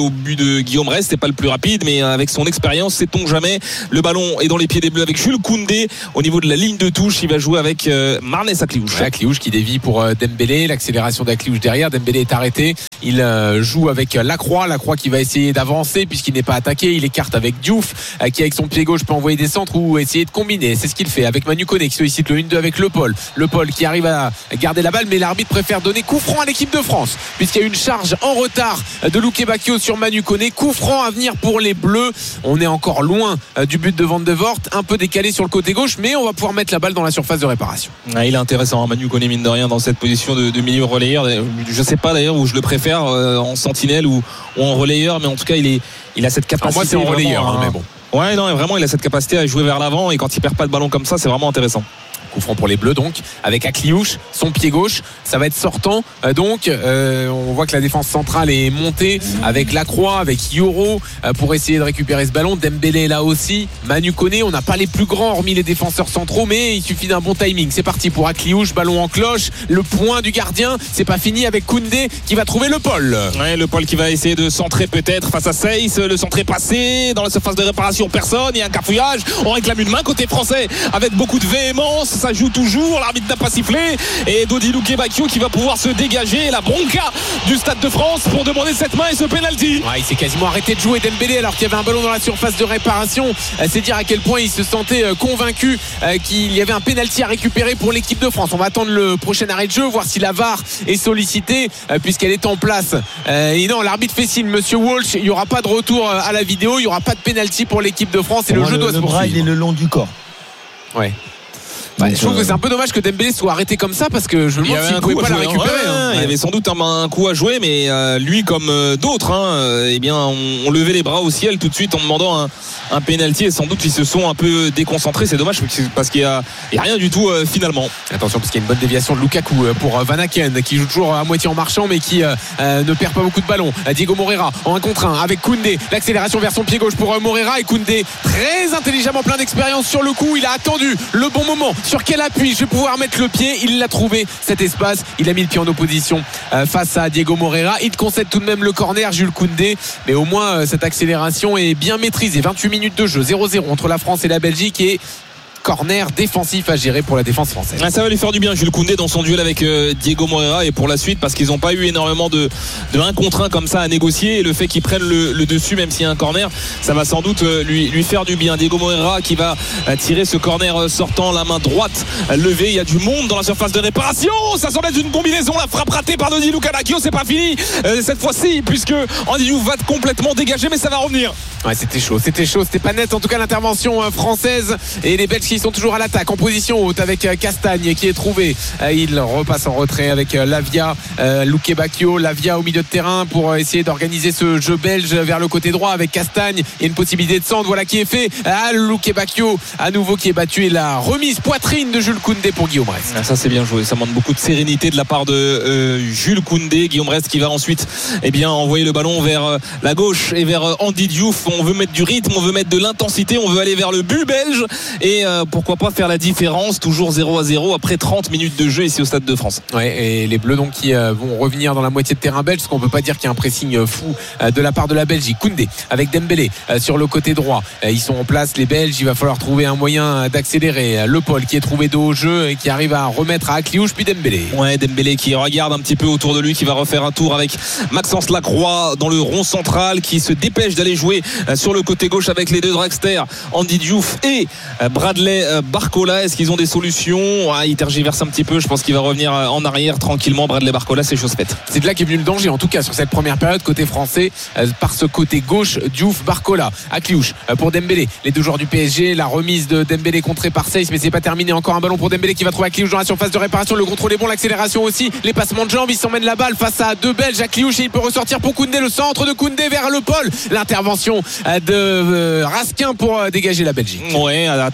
au but de Guillaume Rest. C'est pas le plus rapide, mais avec son expérience, sait-on jamais. Le ballon est dans les pieds des Bleus avec Jules Koundé au niveau de la ligne de touche. Il va jouer avec euh, Marnès Akliouche. Ouais, Akliouche qui dévie pour euh, Dembélé, l'accélération d'Akliouche derrière. Dembélé est arrêté. Il euh, joue avec Lacroix, Lacroix qui va essayer d'avancer puisqu'il n'est pas attaqué. Il écarte avec Diouf euh, qui avec son pied gauche peut envoyer des centres ou essayer de combiner. C'est ce qu'il fait avec Manu Koné qui sollicite le un deux avec Le Paul. Le Paul qui arrive à garder la balle, mais l'arbitre préfère donner coup franc à l'équipe de France puisqu'il y a une charge en retard de Luke Bacchio sur Manu Koné. Coup franc à venir pour les Bleus. On est encore loin euh, du but de Van de Voort, un peu décalé sur le côté gauche, mais on va pouvoir mettre la balle dans la surface de réparation. Ah, il est intéressant, hein, Manu Koné, mine de rien, dans cette position de, de milieu relayeur. Je sais pas d'ailleurs où je le préfère, euh, en sentinelle ou, ou en relayeur, mais en tout cas il est il a cette capacité. Alors moi c'est en relayeur, hein, mais bon. Ouais, non, vraiment il a cette capacité à jouer vers l'avant, et quand il perd pas de ballon comme ça, c'est vraiment intéressant. Coup franc pour les Bleus donc avec Akliouche, son pied gauche, ça va être sortant euh, donc euh, on voit que la défense centrale est montée avec Lacroix, avec Yoro euh, pour essayer de récupérer ce ballon. Dembélé est là aussi, Manu Koné, on n'a pas les plus grands hormis les défenseurs centraux, mais il suffit d'un bon timing. C'est parti pour Akliouche, ballon en cloche, le point du gardien, c'est pas fini avec Koundé qui va trouver Le Paul. Ouais, Le Paul qui va essayer de centrer peut-être face à Seyss, le centrer passé dans la surface de réparation, personne, il y a un cafouillage, on réclame une main côté français avec beaucoup de véhémence. Ça joue toujours, l'arbitre n'a pas sifflé, et Dodi Luke Bacchio qui va pouvoir se dégager, la bronca du Stade de France pour demander cette main et ce pénalty. Ouais, il s'est quasiment arrêté de jouer, Dembélé, alors qu'il y avait un ballon dans la surface de réparation. C'est dire à quel point il se sentait convaincu qu'il y avait un pénalty à récupérer pour l'équipe de France. On va attendre le prochain arrêt de jeu, voir si la V A R est sollicitée puisqu'elle est en place. Et non, l'arbitre fait signe, monsieur Walsh, il n'y aura pas de retour à la vidéo, il n'y aura pas de pénalty pour l'équipe de France et pour le jeu le, doit le se poursuivre. bras il est le long du corps. Ouais. Bah, je trouve que c'est un peu dommage que Dembélé soit arrêté comme ça parce que je me demande s'il ne pouvait pas la récupérer. Ouais, hein. Il y avait sans doute un, un coup à jouer, mais euh, lui comme euh, d'autres, hein, euh, eh bien, on, on levait les bras au ciel tout de suite en demandant un, un penalty, et sans doute ils se sont un peu déconcentrés. C'est dommage parce qu'il n'y a, a rien du tout euh, finalement. Attention parce qu'il y a une bonne déviation de Lukaku pour Van Aken qui joue toujours à moitié en marchant mais qui euh, euh, ne perd pas beaucoup de ballons. Diego Moreira en un contre un avec Koundé, l'accélération vers son pied gauche pour euh, Moreira, et Koundé très intelligemment, plein d'expérience sur le coup, il a attendu le bon moment, sur quel appui je vais pouvoir mettre le pied, il l'a trouvé cet espace, il a mis le pied en opposition euh, face à Diego Moreira. Il concède tout de même le corner, Jules Koundé, mais au moins euh, cette accélération est bien maîtrisée. Vingt-huit minutes de jeu, zéro zéro entre la France et la Belgique, et corner défensif à gérer pour la défense française. Ah, ça va lui faire du bien, Jules Koundé, dans son duel avec euh, Diego Moreira, et pour la suite, parce qu'ils n'ont pas eu énormément de, de un contre un comme ça à négocier, et le fait qu'ils prennent le, le dessus même s'il y a un corner, ça va sans doute euh, lui, lui faire du bien. Diego Moreira qui va euh, tirer ce corner euh, sortant, la main droite euh, levée, il y a du monde dans la surface de réparation, ça semble être une combinaison, la frappe ratée par Dodi Luke Bacchio, c'est pas fini euh, cette fois-ci, puisque Andy Diouf va complètement dégager, mais ça va revenir. Ouais, c'était chaud, c'était chaud, c'était pas net en tout cas l'intervention euh, française, et les Belges qui sont toujours à l'attaque en position haute avec euh, Castagne qui est trouvé, euh, il repasse en retrait avec euh, Lavia, euh, Luke Bacchio, Lavia au milieu de terrain pour euh, essayer d'organiser ce jeu belge vers le côté droit avec Castagne, il y a une possibilité de centre, voilà qui est fait, ah, Luke Bacchio à nouveau qui est battu, et la remise poitrine de Jules Koundé pour Guillaume Rest. Ah, ça c'est bien joué, ça montre beaucoup de sérénité de la part de euh, Jules Koundé. Guillaume Rest qui va ensuite eh bien, envoyer le ballon vers euh, la gauche et vers euh, Andy Diouf. On veut mettre du rythme, on veut mettre de l'intensité, on veut aller vers le but belge, et euh, pourquoi pas faire la différence, toujours zéro à zéro après trente minutes de jeu ici au Stade de France. Ouais, et les Bleus donc qui euh, vont revenir dans la moitié de terrain belge, parce qu'on peut pas dire qu'il y a un pressing fou euh, de la part de la Belgique. Koundé avec Dembélé euh, sur le côté droit, euh, ils sont en place les Belges, il va falloir trouver un moyen d'accélérer. Le Paul qui est trouvé de haut jeu et qui arrive à remettre à Akliouche, puis Dembélé. Ouais, Dembélé qui regarde un petit peu autour de lui, qui va refaire un tour avec Maxence Lacroix dans le rond central, qui se dépêche d'aller jouer euh, sur le côté gauche avec les deux dragsters, Andy Diouf et euh, Bradley euh, Barcola. Est-ce qu'ils ont des solutions? Ah, il tergiverse un petit peu, je pense qu'il va revenir en arrière tranquillement. Bradley Barcola, c'est chose faite. C'est de là qu'est venu le danger en tout cas sur cette première période côté français, euh, par ce côté gauche, Diouf, Barcola, Akliouche euh, pour Dembélé, les deux joueurs du P S G, la remise de Dembélé contrée par Seyss, mais c'est pas terminé, encore un ballon pour Dembélé qui va trouver Akliouche dans la surface de réparation, le contrôle est bon, l'accélération aussi, les passements de jambes, il s'emmène la balle face à deux Belges, Akliouche, et il peut ressortir pour Koundé, le centre de Koundé vers Le Paul, l'intervention euh, de euh, Raskin pour euh, dégager la Belgique. Ouais, attention avec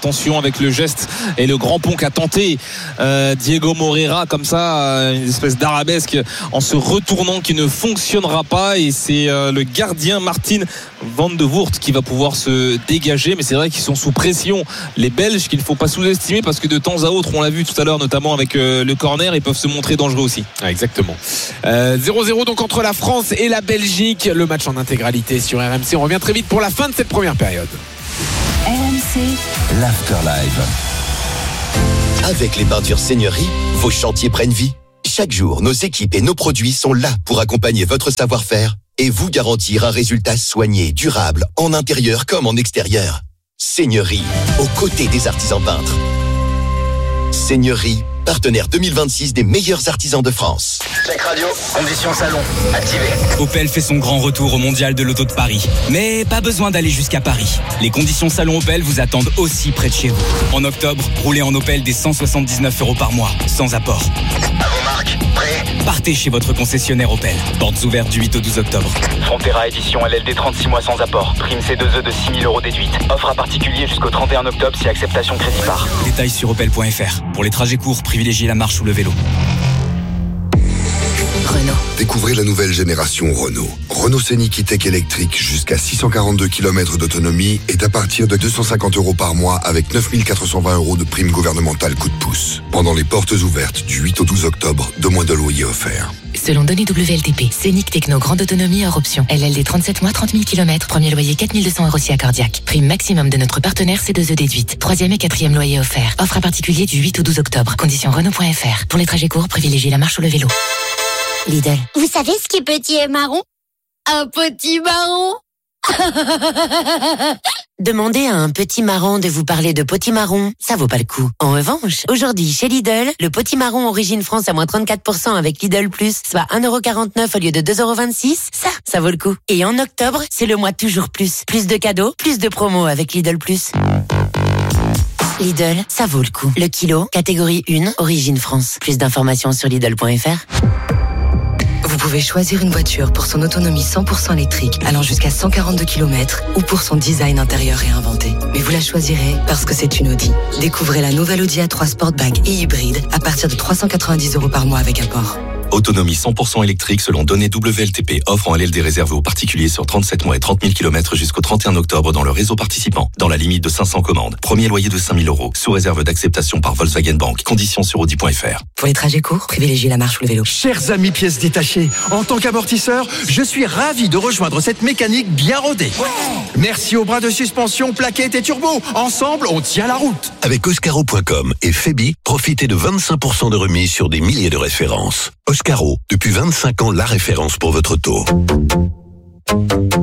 avec le geste et le grand pont qu'a tenté euh, Diego Moreira, comme ça, euh, une espèce d'arabesque en se retournant qui ne fonctionnera pas, et c'est euh, le gardien Martin Van de Voort qui va pouvoir se dégager. Mais c'est vrai qu'ils sont sous pression, les Belges, qu'il ne faut pas sous-estimer, parce que de temps à autre, on l'a vu tout à l'heure notamment avec euh, le corner, ils peuvent se montrer dangereux aussi. Ah, exactement. euh, zéro zéro donc entre la France et la Belgique, le match en intégralité sur R M C. On revient très vite pour la fin de cette première période. R M C, l'Afterlive. Avec les peintures Seigneurie, vos chantiers prennent vie. Chaque jour, nos équipes et nos produits sont là pour accompagner votre savoir-faire et vous garantir un résultat soigné, durable, en intérieur comme en extérieur. Seigneurie, aux côtés des artisans peintres. Seigneurie, partenaire deux mille vingt-six des meilleurs artisans de France. Check radio, conditions salon, activé. Opel fait son grand retour au Mondial de l'Auto de Paris. Mais pas besoin d'aller jusqu'à Paris. Les conditions salon Opel vous attendent aussi près de chez vous. En octobre, roulez en Opel des cent soixante-dix-neuf euros par mois, sans apport. À vos marques, prêt? Partez chez votre concessionnaire Opel. Portes ouvertes du huit au douze octobre. Frontera édition L L D trente-six mois sans apport. Prime C deux E de six mille euros déduite. Offre à particulier jusqu'au trente et un octobre si acceptation crédit par. Détails sur opel point f r. Pour les trajets courts, privilégiez la marche ou le vélo. Renault. Découvrez la nouvelle génération Renault. Renault Scénic E-Tech électrique jusqu'à six cent quarante-deux kilomètres d'autonomie est à partir de deux cent cinquante euros par mois avec neuf mille quatre cent vingt euros de prime gouvernementale coup de pouce. Pendant les portes ouvertes du huit au douze octobre, deux mois de loyer offerts. Selon données W L T P, Scénic Techno grande autonomie hors option. L L D trente-sept mois, trente mille kilomètres. Premier loyer quatre mille deux cents euros si accordiaque. Prime maximum de notre partenaire C deux E déduite. Troisième et quatrième loyer offert. Offre à particulier du huit au douze octobre. Conditions Renault point f r. Pour les trajets courts, privilégiez la marche ou le vélo. Lidl. Vous savez ce qui est petit et marron? Un petit marron. Demandez à un petit marron de vous parler de potimarron, ça vaut pas le coup. En revanche, aujourd'hui chez Lidl, le potimarron origine France à moins trente-quatre pour cent avec Lidl Plus, soit un euro quarante-neuf au lieu de deux euros vingt-six, ça, ça vaut le coup. Et en octobre, c'est le mois toujours plus. Plus de cadeaux, plus de promos avec Lidl Plus. Lidl, ça vaut le coup. Le kilo, catégorie un, origine France. Plus d'informations sur Lidl point f r. Vous pouvez choisir une voiture pour son autonomie cent pour cent électrique allant jusqu'à cent quarante-deux kilomètres ou pour son design intérieur réinventé. Mais vous la choisirez parce que c'est une Audi. Découvrez la nouvelle Audi A trois Sportback et hybride à partir de trois cent quatre-vingt-dix euros par mois avec apport. Autonomie cent pour cent électrique selon données W L T P. Offre en L L D réservée aux particuliers sur trente-sept mois et trente mille kilomètres jusqu'au trente et un octobre dans le réseau participant. Dans la limite de cinq cents commandes. Premier loyer de cinq mille euros. Sous réserve d'acceptation par Volkswagen Bank. Conditions sur audi point f r. Pour les trajets courts, privilégiez la marche ou le vélo. Chers amis pièces détachées, en tant qu'amortisseur, je suis ravi de rejoindre cette mécanique bien rodée. Merci aux bras de suspension, plaquettes et turbo. Ensemble, on tient la route. Avec Oscaro point com et Febi, profitez de vingt-cinq pour cent de remise sur des milliers de références. Oscaro, depuis vingt-cinq ans, la référence pour votre auto. R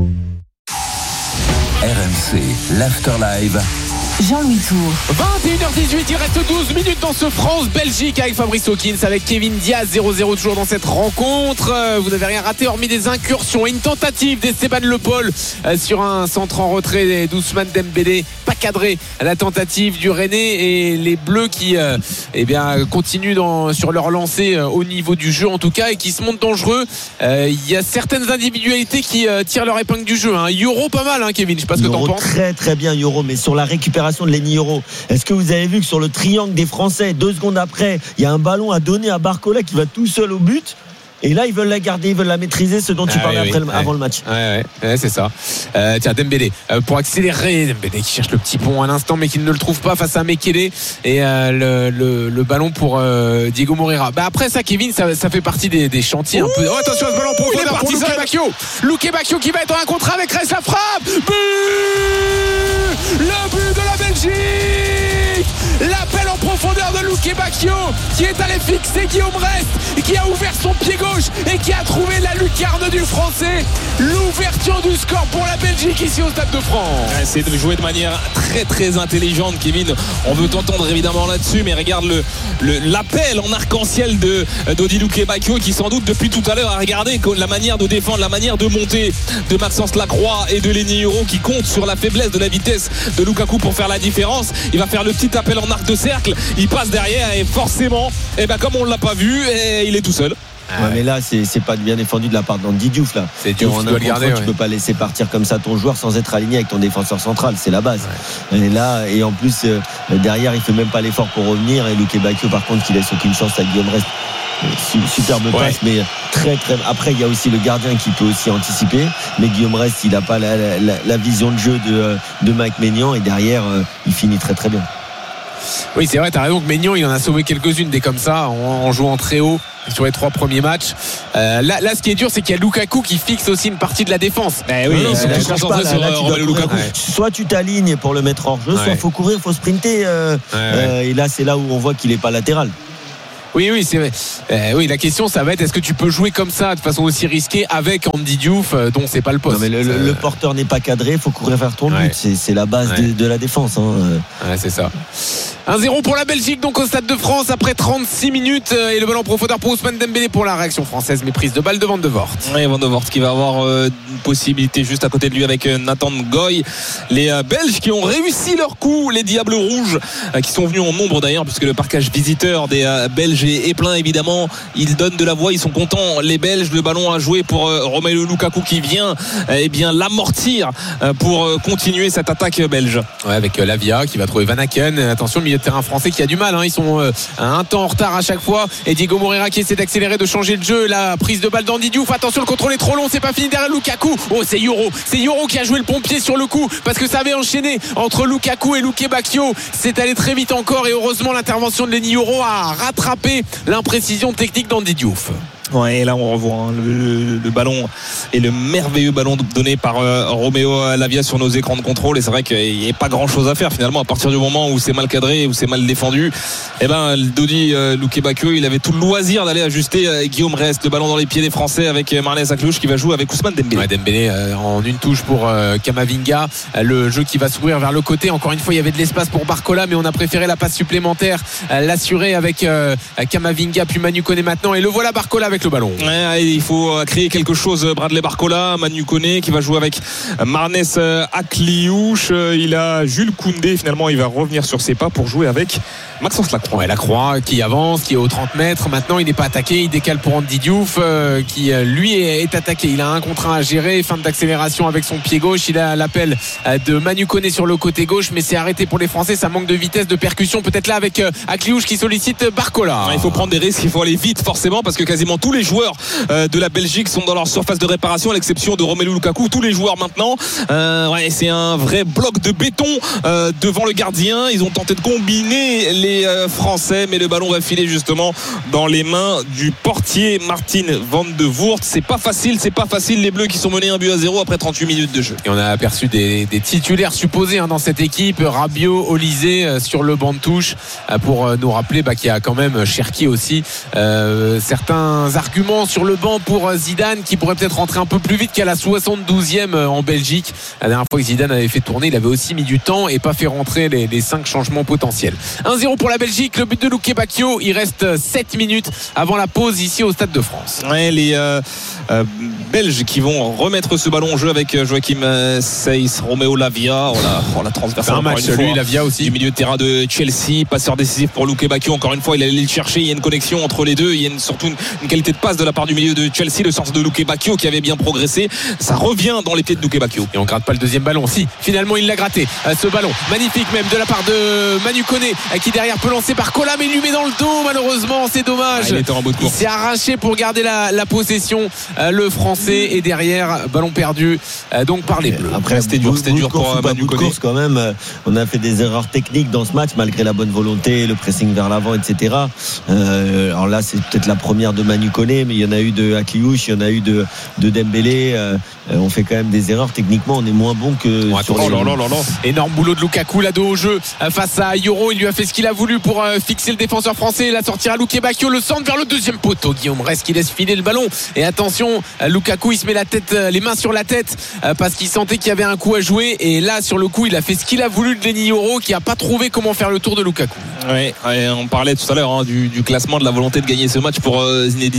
M C, l'Afterlive. Jean-Louis Tour. vingt et une heures dix-huit, il reste douze minutes dans ce France-Belgique avec Fabrice Hawkins, avec Kevin Diaz, zéro zéro toujours dans cette rencontre. Vous n'avez rien raté hormis des incursions et une tentative d'Esteban Le Paul sur un centre en retrait d'Ousmane Dembélé, pas cadré la tentative du Rennais, et les Bleus qui eh bien, continuent dans, sur leur lancée au niveau du jeu en tout cas, et qui se montrent dangereux. Il y a certaines individualités qui tirent leur épingle du jeu. Hein. Euro pas mal, hein, Kevin, je sais pas ce que t'en penses. Très très bien Euro, mais sur la récupération de Lenny Euro, est-ce que vous avez vu que sur le triangle des Français, deux secondes après, il y a un ballon à donner à Barcola qui va tout seul au but, et là ils veulent la garder, ils veulent la maîtriser, ce dont tu ah, parlais oui, après, oui, avant ouais. le match. Ouais, ouais, ouais c'est ça. Euh, tiens, Dembélé euh, pour accélérer, Dembélé qui cherche le petit pont à l'instant mais qui ne le trouve pas face à Mekele, et euh, le, le, le ballon pour euh, Diego Moreira. Bah après ça, Kevin, ça, ça fait partie des, des chantiers. Ouh, un peu. Oh, attention à ce ballon pour, il est parti, pour Luke Bacchio. Luke Bacchio qui va être en un contre avec Reste la frappe. But, le but de la Belgique. L'appel en profondeur de Luke Bacchio qui est allé fixer Guillaume Rest, qui a ouvert son pied gauche et qui a trouvé la lucarne du Français. L'ouverture du score pour la Belgique ici au Stade de France. C'est de jouer de manière très très intelligente, Kevin. On veut t'entendre évidemment là-dessus, mais regarde le, le, l'appel en arc-en-ciel de d'Odi Luke Bacchio, qui sans doute depuis tout à l'heure a regardé la manière de défendre, la manière de monter de Maxence Lacroix et de Lenny Euro, qui compte sur la faiblesse de la vitesse de Lukaku pour faire la différence. Il va faire le petit appel en arc de cercle, il passe derrière et forcément, eh ben, comme on ne l'a pas vu, eh, il est tout seul. Ouais, ouais. Mais là, c'est, c'est pas bien défendu de la part d'Andy Diouf. Là. C'est Diouf qui doit le garder. Tu ouais. peux pas laisser partir comme ça ton joueur sans être aligné avec ton défenseur central. C'est la base. Ouais. Et là, et en plus, euh, derrière, il fait même pas l'effort pour revenir. Et Luke Bacchio, par contre, qui laisse aucune chance à Guillaume Rest. Superbe ouais. passe, mais très très. Après, il y a aussi le gardien qui peut aussi anticiper. Mais Guillaume Rest, il n'a pas la, la, la vision de jeu de, de Mike Maignan. Et derrière, euh, il finit très très bien. Oui, c'est vrai, t'as raison que Maignan, il en a sauvé quelques-unes des comme ça en, en jouant très haut sur les trois premiers matchs. Euh, là, là, ce qui est dur, c'est qu'il y a Lukaku qui fixe aussi une partie de la défense. Eh oui, non, ils sont tous concentrés sur euh, Romelu Lukaku. Ouais. Soit tu t'alignes pour le mettre hors jeu, ouais. soit il faut courir, il faut sprinter. Euh, ouais, ouais. Euh, et là, c'est là où on voit qu'il n'est pas latéral. Oui, oui, c'est vrai. Euh, oui, la question, ça va être est-ce que tu peux jouer comme ça de façon aussi risquée avec Andy Diouf, euh, dont c'est pas le poste. Non, mais le, le, le porteur n'est pas cadré, il faut courir vers ton ouais. but. C'est, c'est la base ouais. de, de la défense. Hein. Ouais, c'est ça. un zéro pour la Belgique, donc au Stade de France, après trente-six minutes. Euh, et le ballon profondeur pour Ousmane Dembélé pour la réaction française, mais prise de balle de Van de Voort. Oui, Van de Voort qui va avoir euh, une possibilité juste à côté de lui avec euh, Nathan Goy. Les euh, Belges qui ont réussi leur coup, les Diables Rouges, euh, qui sont venus en nombre d'ailleurs, puisque le parquage visiteur des euh, Belges est, est plein évidemment. Ils donnent de la voix, ils sont contents les Belges. Le ballon à jouer pour euh, Romelu Lukaku qui vient euh, eh bien l'amortir euh, pour euh, continuer cette attaque belge. Ouais, avec euh, Lavia qui va trouver Van Aken. Attention, le milieu de terrain français qui a du mal, hein. Ils sont euh, un temps en retard à chaque fois. Et Diego Moreira qui essaie d'accélérer, de changer le jeu. La prise de balle d'Andy Diouf. Attention, le contrôle est trop long, c'est pas fini derrière Lukaku. Oh, c'est Yoro, c'est Yoro qui a joué le pompier sur le coup parce que ça avait enchaîné entre Lukaku et Luke Bacchio. C'est allé très vite encore et heureusement l'intervention de Lenny Yoro a rattrapé l'imprécision technique d'Andy Diouf. Ouais, et là on revoit hein, le, le, le ballon et le merveilleux ballon donné par euh, Roméo Lavia sur nos écrans de contrôle. Et c'est vrai qu'il n'y a pas grand chose à faire finalement à partir du moment où c'est mal cadré, où c'est mal défendu. Et ben Dodi euh, Luke Bacchio, il avait tout le loisir d'aller ajuster euh, Guillaume Rest, le ballon dans les pieds des Français avec euh, Marlès Aklouche qui va jouer avec Ousmane Dembélé. Ouais, Dembélé euh, en une touche pour euh, Kamavinga. Euh, le jeu qui va s'ouvrir vers le côté. Encore une fois, il y avait de l'espace pour Barcola, mais on a préféré la passe supplémentaire, euh, l'assurer avec euh, Kamavinga puis Manu Koné maintenant. Et le voilà Barcola avec le ballon. Ouais, il faut créer quelque chose. Bradley Barcola, Manu Koné qui va jouer avec Marnès Akliouche. Il a Jules Koundé. Finalement, il va revenir sur ses pas pour jouer avec Maxence Lacroix. Ouais, Lacroix qui avance, qui est aux trente mètres. Maintenant, il n'est pas attaqué. Il décale pour Andy Diouf euh, qui, lui, est, est attaqué. Il a un contre un à gérer. Fin d'accélération avec son pied gauche. Il a l'appel de Manu Koné sur le côté gauche, mais c'est arrêté pour les Français. Ça manque de vitesse, de percussion. Peut-être là avec Akliouche qui sollicite Barcola. Ouais, il faut prendre des risques. Il faut aller vite, forcément, parce que quasiment tous les joueurs de la Belgique sont dans leur surface de réparation à l'exception de Romelu Lukaku. Tous les joueurs maintenant euh, ouais, c'est un vrai bloc de béton euh, devant le gardien. Ils ont tenté de combiner les euh, Français, mais le ballon va filer justement dans les mains du portier Martin Van de Voort. C'est pas facile, c'est pas facile. Les Bleus qui sont menés un but à zéro après trente-huit minutes de jeu. Et on a aperçu des, des titulaires supposés hein, dans cette équipe. Rabiot, Olysée euh, sur le banc de touche euh, pour euh, nous rappeler bah, qu'il y a quand même Cherki aussi. Euh, certains arguments sur le banc pour Zidane qui pourrait peut-être rentrer un peu plus vite qu'à la soixante-douzième en Belgique. La dernière fois que Zidane avait fait tourner, il avait aussi mis du temps et pas fait rentrer les, les cinq changements potentiels. un zéro pour la Belgique, le but de Luke Bacchio. Il reste sept minutes avant la pause ici au Stade de France. Ouais, les euh, euh, Belges qui vont remettre ce ballon au jeu avec Joachim euh, Seyss, Roméo Lavia. Oh la, oh, la transversale. C'est un match, lui, Lavia aussi. Du milieu de terrain de Chelsea, passeur décisif pour Luke Bacchio. Encore une fois, il allait le chercher. Il y a une connexion entre les deux. Il y a une, surtout une, une qualité de passe de la part du milieu de Chelsea, le sens de Luke Bacchio qui avait bien progressé. Ça revient dans les pieds de Luke Bacchio. Et on gratte pas le deuxième ballon. Si, finalement il l'a gratté. Euh, ce ballon magnifique même de la part de Manu Koné euh, qui derrière peut lancer par Cola, mais il lui met dans le dos malheureusement. C'est dommage. Ah, il était en bout de course. Il s'est arraché pour garder la, la possession. Euh, le Français et derrière ballon perdu euh, donc par les Bleus. Après c'était dur, c'était dur pour Manu Koné. Quand même, on a fait des erreurs techniques dans ce match malgré la bonne volonté, le pressing vers l'avant, et cetera. Euh, alors là c'est peut-être la première de Manu Koné, mais il y en a eu de Akliouche, il y en a eu de, de Dembélé. Euh, on fait quand même des erreurs. Techniquement, on est moins bon que. Ouais, sur les... oh là là là là. Énorme boulot de Lukaku là-dos au jeu face à Yoro. Il lui a fait ce qu'il a voulu pour euh, fixer le défenseur français. La sortie à Luke Bacchio, le centre vers le deuxième poteau. Guillaume Rest qui laisse filer le ballon. Et attention, Lukaku, il se met la tête, les mains sur la tête euh, parce qu'il sentait qu'il y avait un coup à jouer. Et là, sur le coup, il a fait ce qu'il a voulu de Lenny Yoro qui a pas trouvé comment faire le tour de Lukaku. Ouais, ouais on parlait tout à l'heure hein, du, du classement, de la volonté de gagner ce match pour euh, Zinedine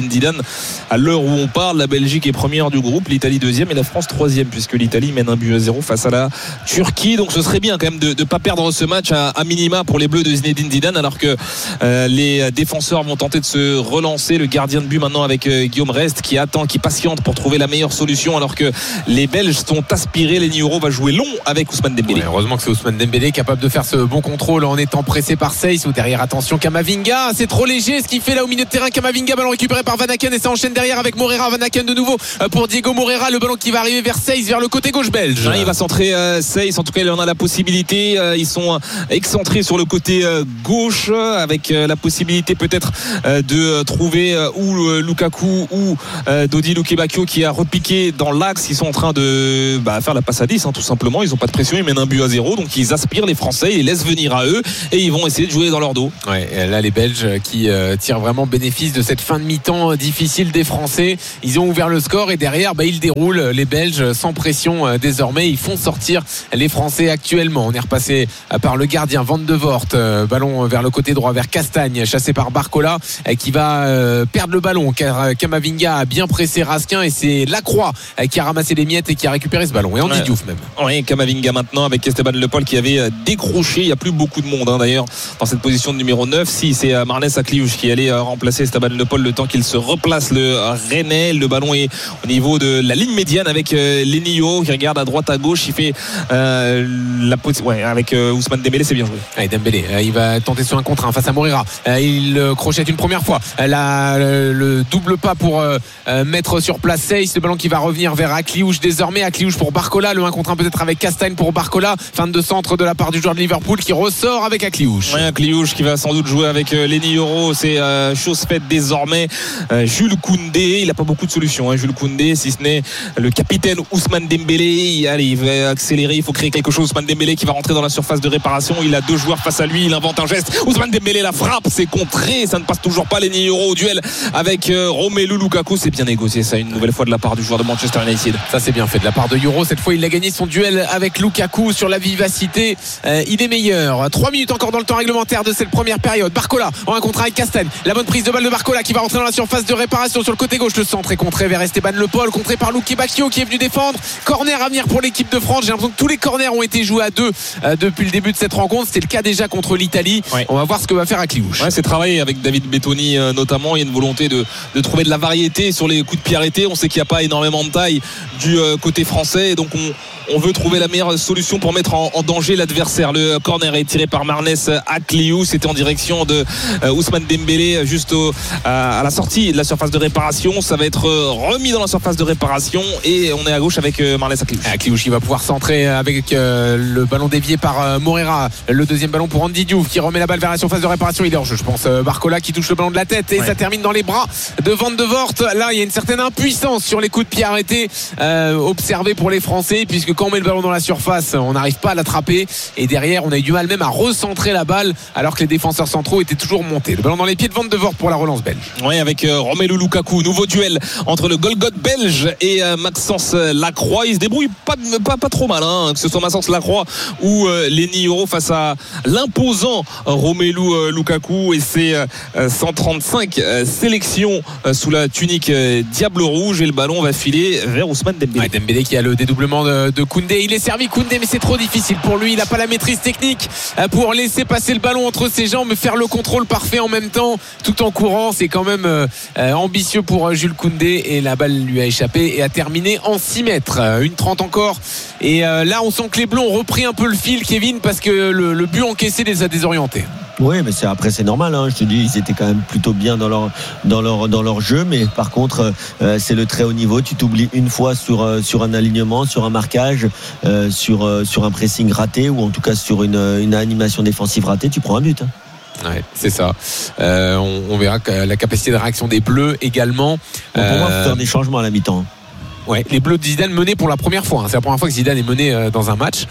Zinedine Zidane. À l'heure où on parle, la Belgique est première du groupe, l'Italie deuxième et la France troisième, puisque l'Italie mène un but à zéro face à la Turquie. Donc ce serait bien quand même de ne pas perdre ce match à, à minima pour les Bleus de Zinedine Zidane, alors que euh, les défenseurs vont tenter de se relancer. Le gardien de but maintenant avec euh, Guillaume Rest qui attend, qui patiente pour trouver la meilleure solution, alors que les Belges sont aspirés. Lenny Yoro va jouer long avec Ousmane Dembélé. Ouais, heureusement que c'est Ousmane Dembélé capable de faire ce bon contrôle en étant pressé par Seyss. Ou derrière, attention, Kamavinga, c'est trop léger ce qu'il fait là au milieu de terrain. Kamavinga, ballon récupéré par Van Aken et ça enchaîne derrière avec Moreira. Van Aken de nouveau pour Diego Moreira, le ballon qui va arriver vers Seyss, vers le côté gauche belge. Ouais, il va centrer euh, Seyss, en tout cas il en a la possibilité. Euh, ils sont euh, excentrés sur le côté euh, gauche avec euh, la possibilité peut-être euh, de euh, trouver euh, ou euh, Lukaku ou euh, Dodi Lukebakio qui a repiqué dans l'axe. Ils sont en train de bah, faire la passe à dix, hein, tout simplement. Ils n'ont pas de pression, ils mènent un but à zéro, donc ils aspirent les Français, ils les laissent venir à eux et ils vont essayer de jouer dans leur dos. Ouais, là les Belges qui euh, tirent vraiment bénéfice de cette fin de mi-temps difficile des Français. Ils ont ouvert le score et derrière bah, ils déroulent, les Belges, sans pression euh, désormais. Ils font sortir les Français actuellement. On est repassé euh, par le gardien Van de Voort, euh, ballon vers le côté droit vers Castagne, chassé par Barcola euh, qui va euh, perdre le ballon car euh, Kamavinga a bien pressé Raskin et c'est Lacroix euh, qui a ramassé les miettes et qui a récupéré ce ballon. Et Andy ouais. Diouf même. Oui, Kamavinga maintenant avec Esteban Le Paul qui avait euh, décroché. Il n'y a plus beaucoup de monde hein, d'ailleurs dans cette position de numéro neuf. Si c'est euh, Marnès Akliouche qui allait euh, remplacer Esteban Le Paul le temps qu'il se replace, le euh, Rennais. Le ballon est au niveau de la ligne médiane avec euh, Lenny Yoro qui regarde à droite à gauche. Il fait euh, la position ouais, avec euh, Ousmane Dembélé, c'est bien joué. Ouais, Dembélé, euh, il va tenter sur un contre un face à Moreira. Euh, il euh, crochette une première fois. Euh, la, le, le double pas pour euh, euh, mettre sur place Seyss. Le ballon qui va revenir vers Akliouche désormais. Akliouche pour Barcola. Le un contre un peut-être avec Castagne pour Barcola. Fin de centre de la part du joueur de Liverpool qui ressort avec Akliouche. Ouais, Akliouche qui va sans doute jouer avec euh, Lenny Yoro. C'est euh, chose faite désormais. Euh, Jules Koundé, il n'a pas beaucoup de solutions. Hein, Jules Koundé, si ce n'est le capitaine Ousmane Dembélé. Allez, il va accélérer. Il faut créer quelque chose. Ousmane Dembélé qui va rentrer dans la surface de réparation. Il a deux joueurs face à lui. Il invente un geste. Ousmane Dembélé la frappe. C'est contré. Ça ne passe toujours pas. Lenny Yoro au duel avec euh, Romelu Lukaku. C'est bien négocié ça une nouvelle fois de la part du joueur de Manchester United. Ça c'est bien fait de la part de Yoro. Cette fois il a gagné son duel avec Lukaku sur la vivacité. Euh, il est meilleur. Trois minutes encore dans le temps réglementaire de cette première période. Barcola en un contre avec Castagne. La bonne prise de balle de Barcola qui va rentrer dans la surface de réparation sur le côté gauche. Le centre est contré vers Esteban Le Paul, contré par Lukebakio qui est venu défendre. Corner à venir pour l'équipe de France. J'ai l'impression que tous les corners ont été joués à deux euh, depuis le début de cette rencontre. C'était le cas déjà contre l'Italie. Ouais. On va voir ce que va faire Akliouche. Ouais, c'est travaillé avec David Bettoni euh, notamment. Il y a une volonté de, de trouver de la variété sur les coups de pied arrêtés. On sait qu'il n'y a pas énormément de taille du euh, côté français, et donc on on veut trouver la meilleure solution pour mettre en, en danger l'adversaire. Le corner est tiré par Marnès Akliouche. C'était en direction de euh, Ousmane Dembélé juste au, à, à la sortie de la surface de réparation. Ça va être remis dans la surface de réparation et on est à gauche avec euh, Marnès Akliouche. Akliouche qui va pouvoir centrer avec euh, le ballon dévié par euh, Moreira. Le deuxième ballon pour Andy Diouf qui remet la balle vers la surface de réparation. Il est hors jeu, je pense. Euh, Barcola qui touche le ballon de la tête et ouais. ça termine dans les bras de Van de Voort. Là, il y a une certaine impuissance sur les coups de pied arrêtés euh, observés pour les Français, puisque quand on met le ballon dans la surface, on n'arrive pas à l'attraper et derrière, on a eu du mal même à recentrer la balle alors que les défenseurs centraux étaient toujours montés. Le ballon dans les pieds de Van de Voort pour la relance belge. Oui, avec euh, Romelu Lukaku. Nouveau duel entre le Golgoth belge et euh, Maxence Lacroix. Il se débrouille pas, pas, pas trop mal, hein, que ce soit Maxence Lacroix ou euh, Lenny Yoro face à l'imposant Romelu euh, Lukaku et ses euh, cent trente-cinq euh, sélections euh, sous la tunique euh, Diable Rouge, et le ballon va filer vers Ousmane Dembélé. Ouais, Dembélé qui a le dédoublement de, de Koundé. Il est servi Koundé, mais c'est trop difficile pour lui. Il n'a pas la maîtrise technique pour laisser passer le ballon entre ses jambes, faire le contrôle parfait en même temps tout en courant. C'est quand même euh, ambitieux pour Jules Koundé, et la balle lui a échappé et a terminé en six mètres. Une trente encore, et euh, là on sent que les Bleus ont repris un peu le fil, Kevin, parce que le, le but encaissé les a désorientés. Oui, mais c'est, après c'est normal, hein. Je te dis, ils étaient quand même plutôt bien dans leur dans leur dans leur jeu, mais par contre euh, c'est le très haut niveau. Tu t'oublies une fois sur euh, sur un alignement, sur un marquage, euh, sur euh, sur un pressing raté, ou en tout cas sur une une animation défensive ratée, tu prends un but. Hein. Ouais, c'est ça. Euh, on, on verra que la capacité de réaction des Bleus également. Bon, pour euh... moi, il faut faire des changements à la mi-temps. Ouais, les Bleus de Zidane menaient pour la première fois. Hein. C'est la première fois que Zidane est mené euh, dans un match.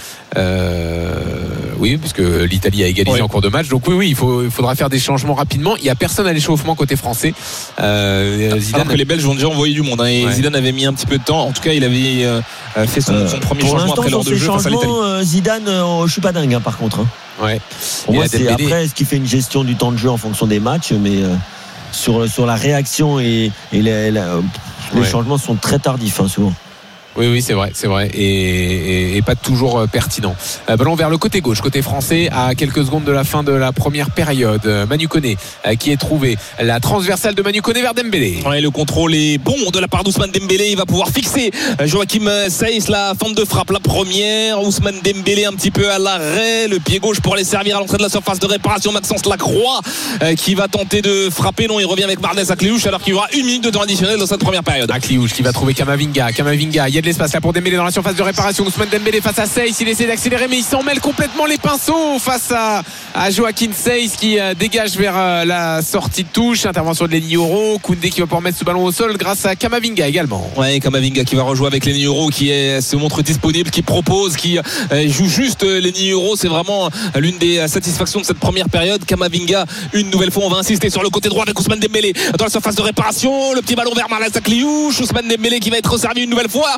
Euh, oui, puisque l'Italie a égalisé ouais. en cours de match. Donc oui, oui, il, faut, il faudra faire des changements rapidement. Il n'y a personne à l'échauffement côté français. Euh, Zidane, alors que les Belges ont déjà envoyé du monde. Hein, et ouais. Zidane avait mis un petit peu de temps. En tout cas, il avait euh, fait son, son premier pour changement après l'heure de jeu face à l'Italie. Euh, Zidane, euh, je suis pas dingue hein, par contre. Hein. Ouais. Pour moi, c'est après, est-ce qu'il fait une gestion du temps de jeu en fonction des matchs, mais. Euh... sur, sur la réaction et, et les, les, les Ouais. changements sont très tardifs, hein, souvent. Oui, oui, c'est vrai, c'est vrai, et, et, et pas toujours euh, pertinent. Euh, ballon vers le côté gauche, côté français, à quelques secondes de la fin de la première période. Euh, Manu Koné euh, qui est trouvé. La transversale de Manu Koné vers Dembélé. Ouais, le contrôle est bon de la part d'Ousmane Dembélé. Il va pouvoir fixer Joachim Seyss, la fente de frappe, la première. Ousmane Dembélé un petit peu à l'arrêt, le pied gauche pour aller servir à l'entrée de la surface de réparation. Maxence Lacroix euh, qui va tenter de frapper. Non, il revient avec Marnès Akliouche alors qu'il y aura une minute de temps additionnel dans cette première période. Akliouche qui va trouver Kamavinga. Kamavinga, il y a de l'espace là pour Dembélé dans la surface de réparation. Ousmane Dembélé face à Seyss, il essaie d'accélérer mais il s'en mêle complètement les pinceaux face à, à Joachim Seyss qui euh, dégage vers euh, la sortie de touche. Intervention de Lenny Yoro. Koundé qui va pouvoir mettre ce ballon au sol grâce à Kamavinga également. Ouais, Kamavinga qui va rejouer avec Lenny Yoro, qui est, se montre disponible, qui propose, qui euh, joue juste. Lenny Yoro, c'est vraiment l'une des satisfactions de cette première période. Kamavinga, une nouvelle fois, on va insister sur le côté droit avec Ousmane Dembélé dans la surface de réparation. Le petit ballon vers Marnès Akliouche. Ousmane Dembélé qui va être resservi une nouvelle fois.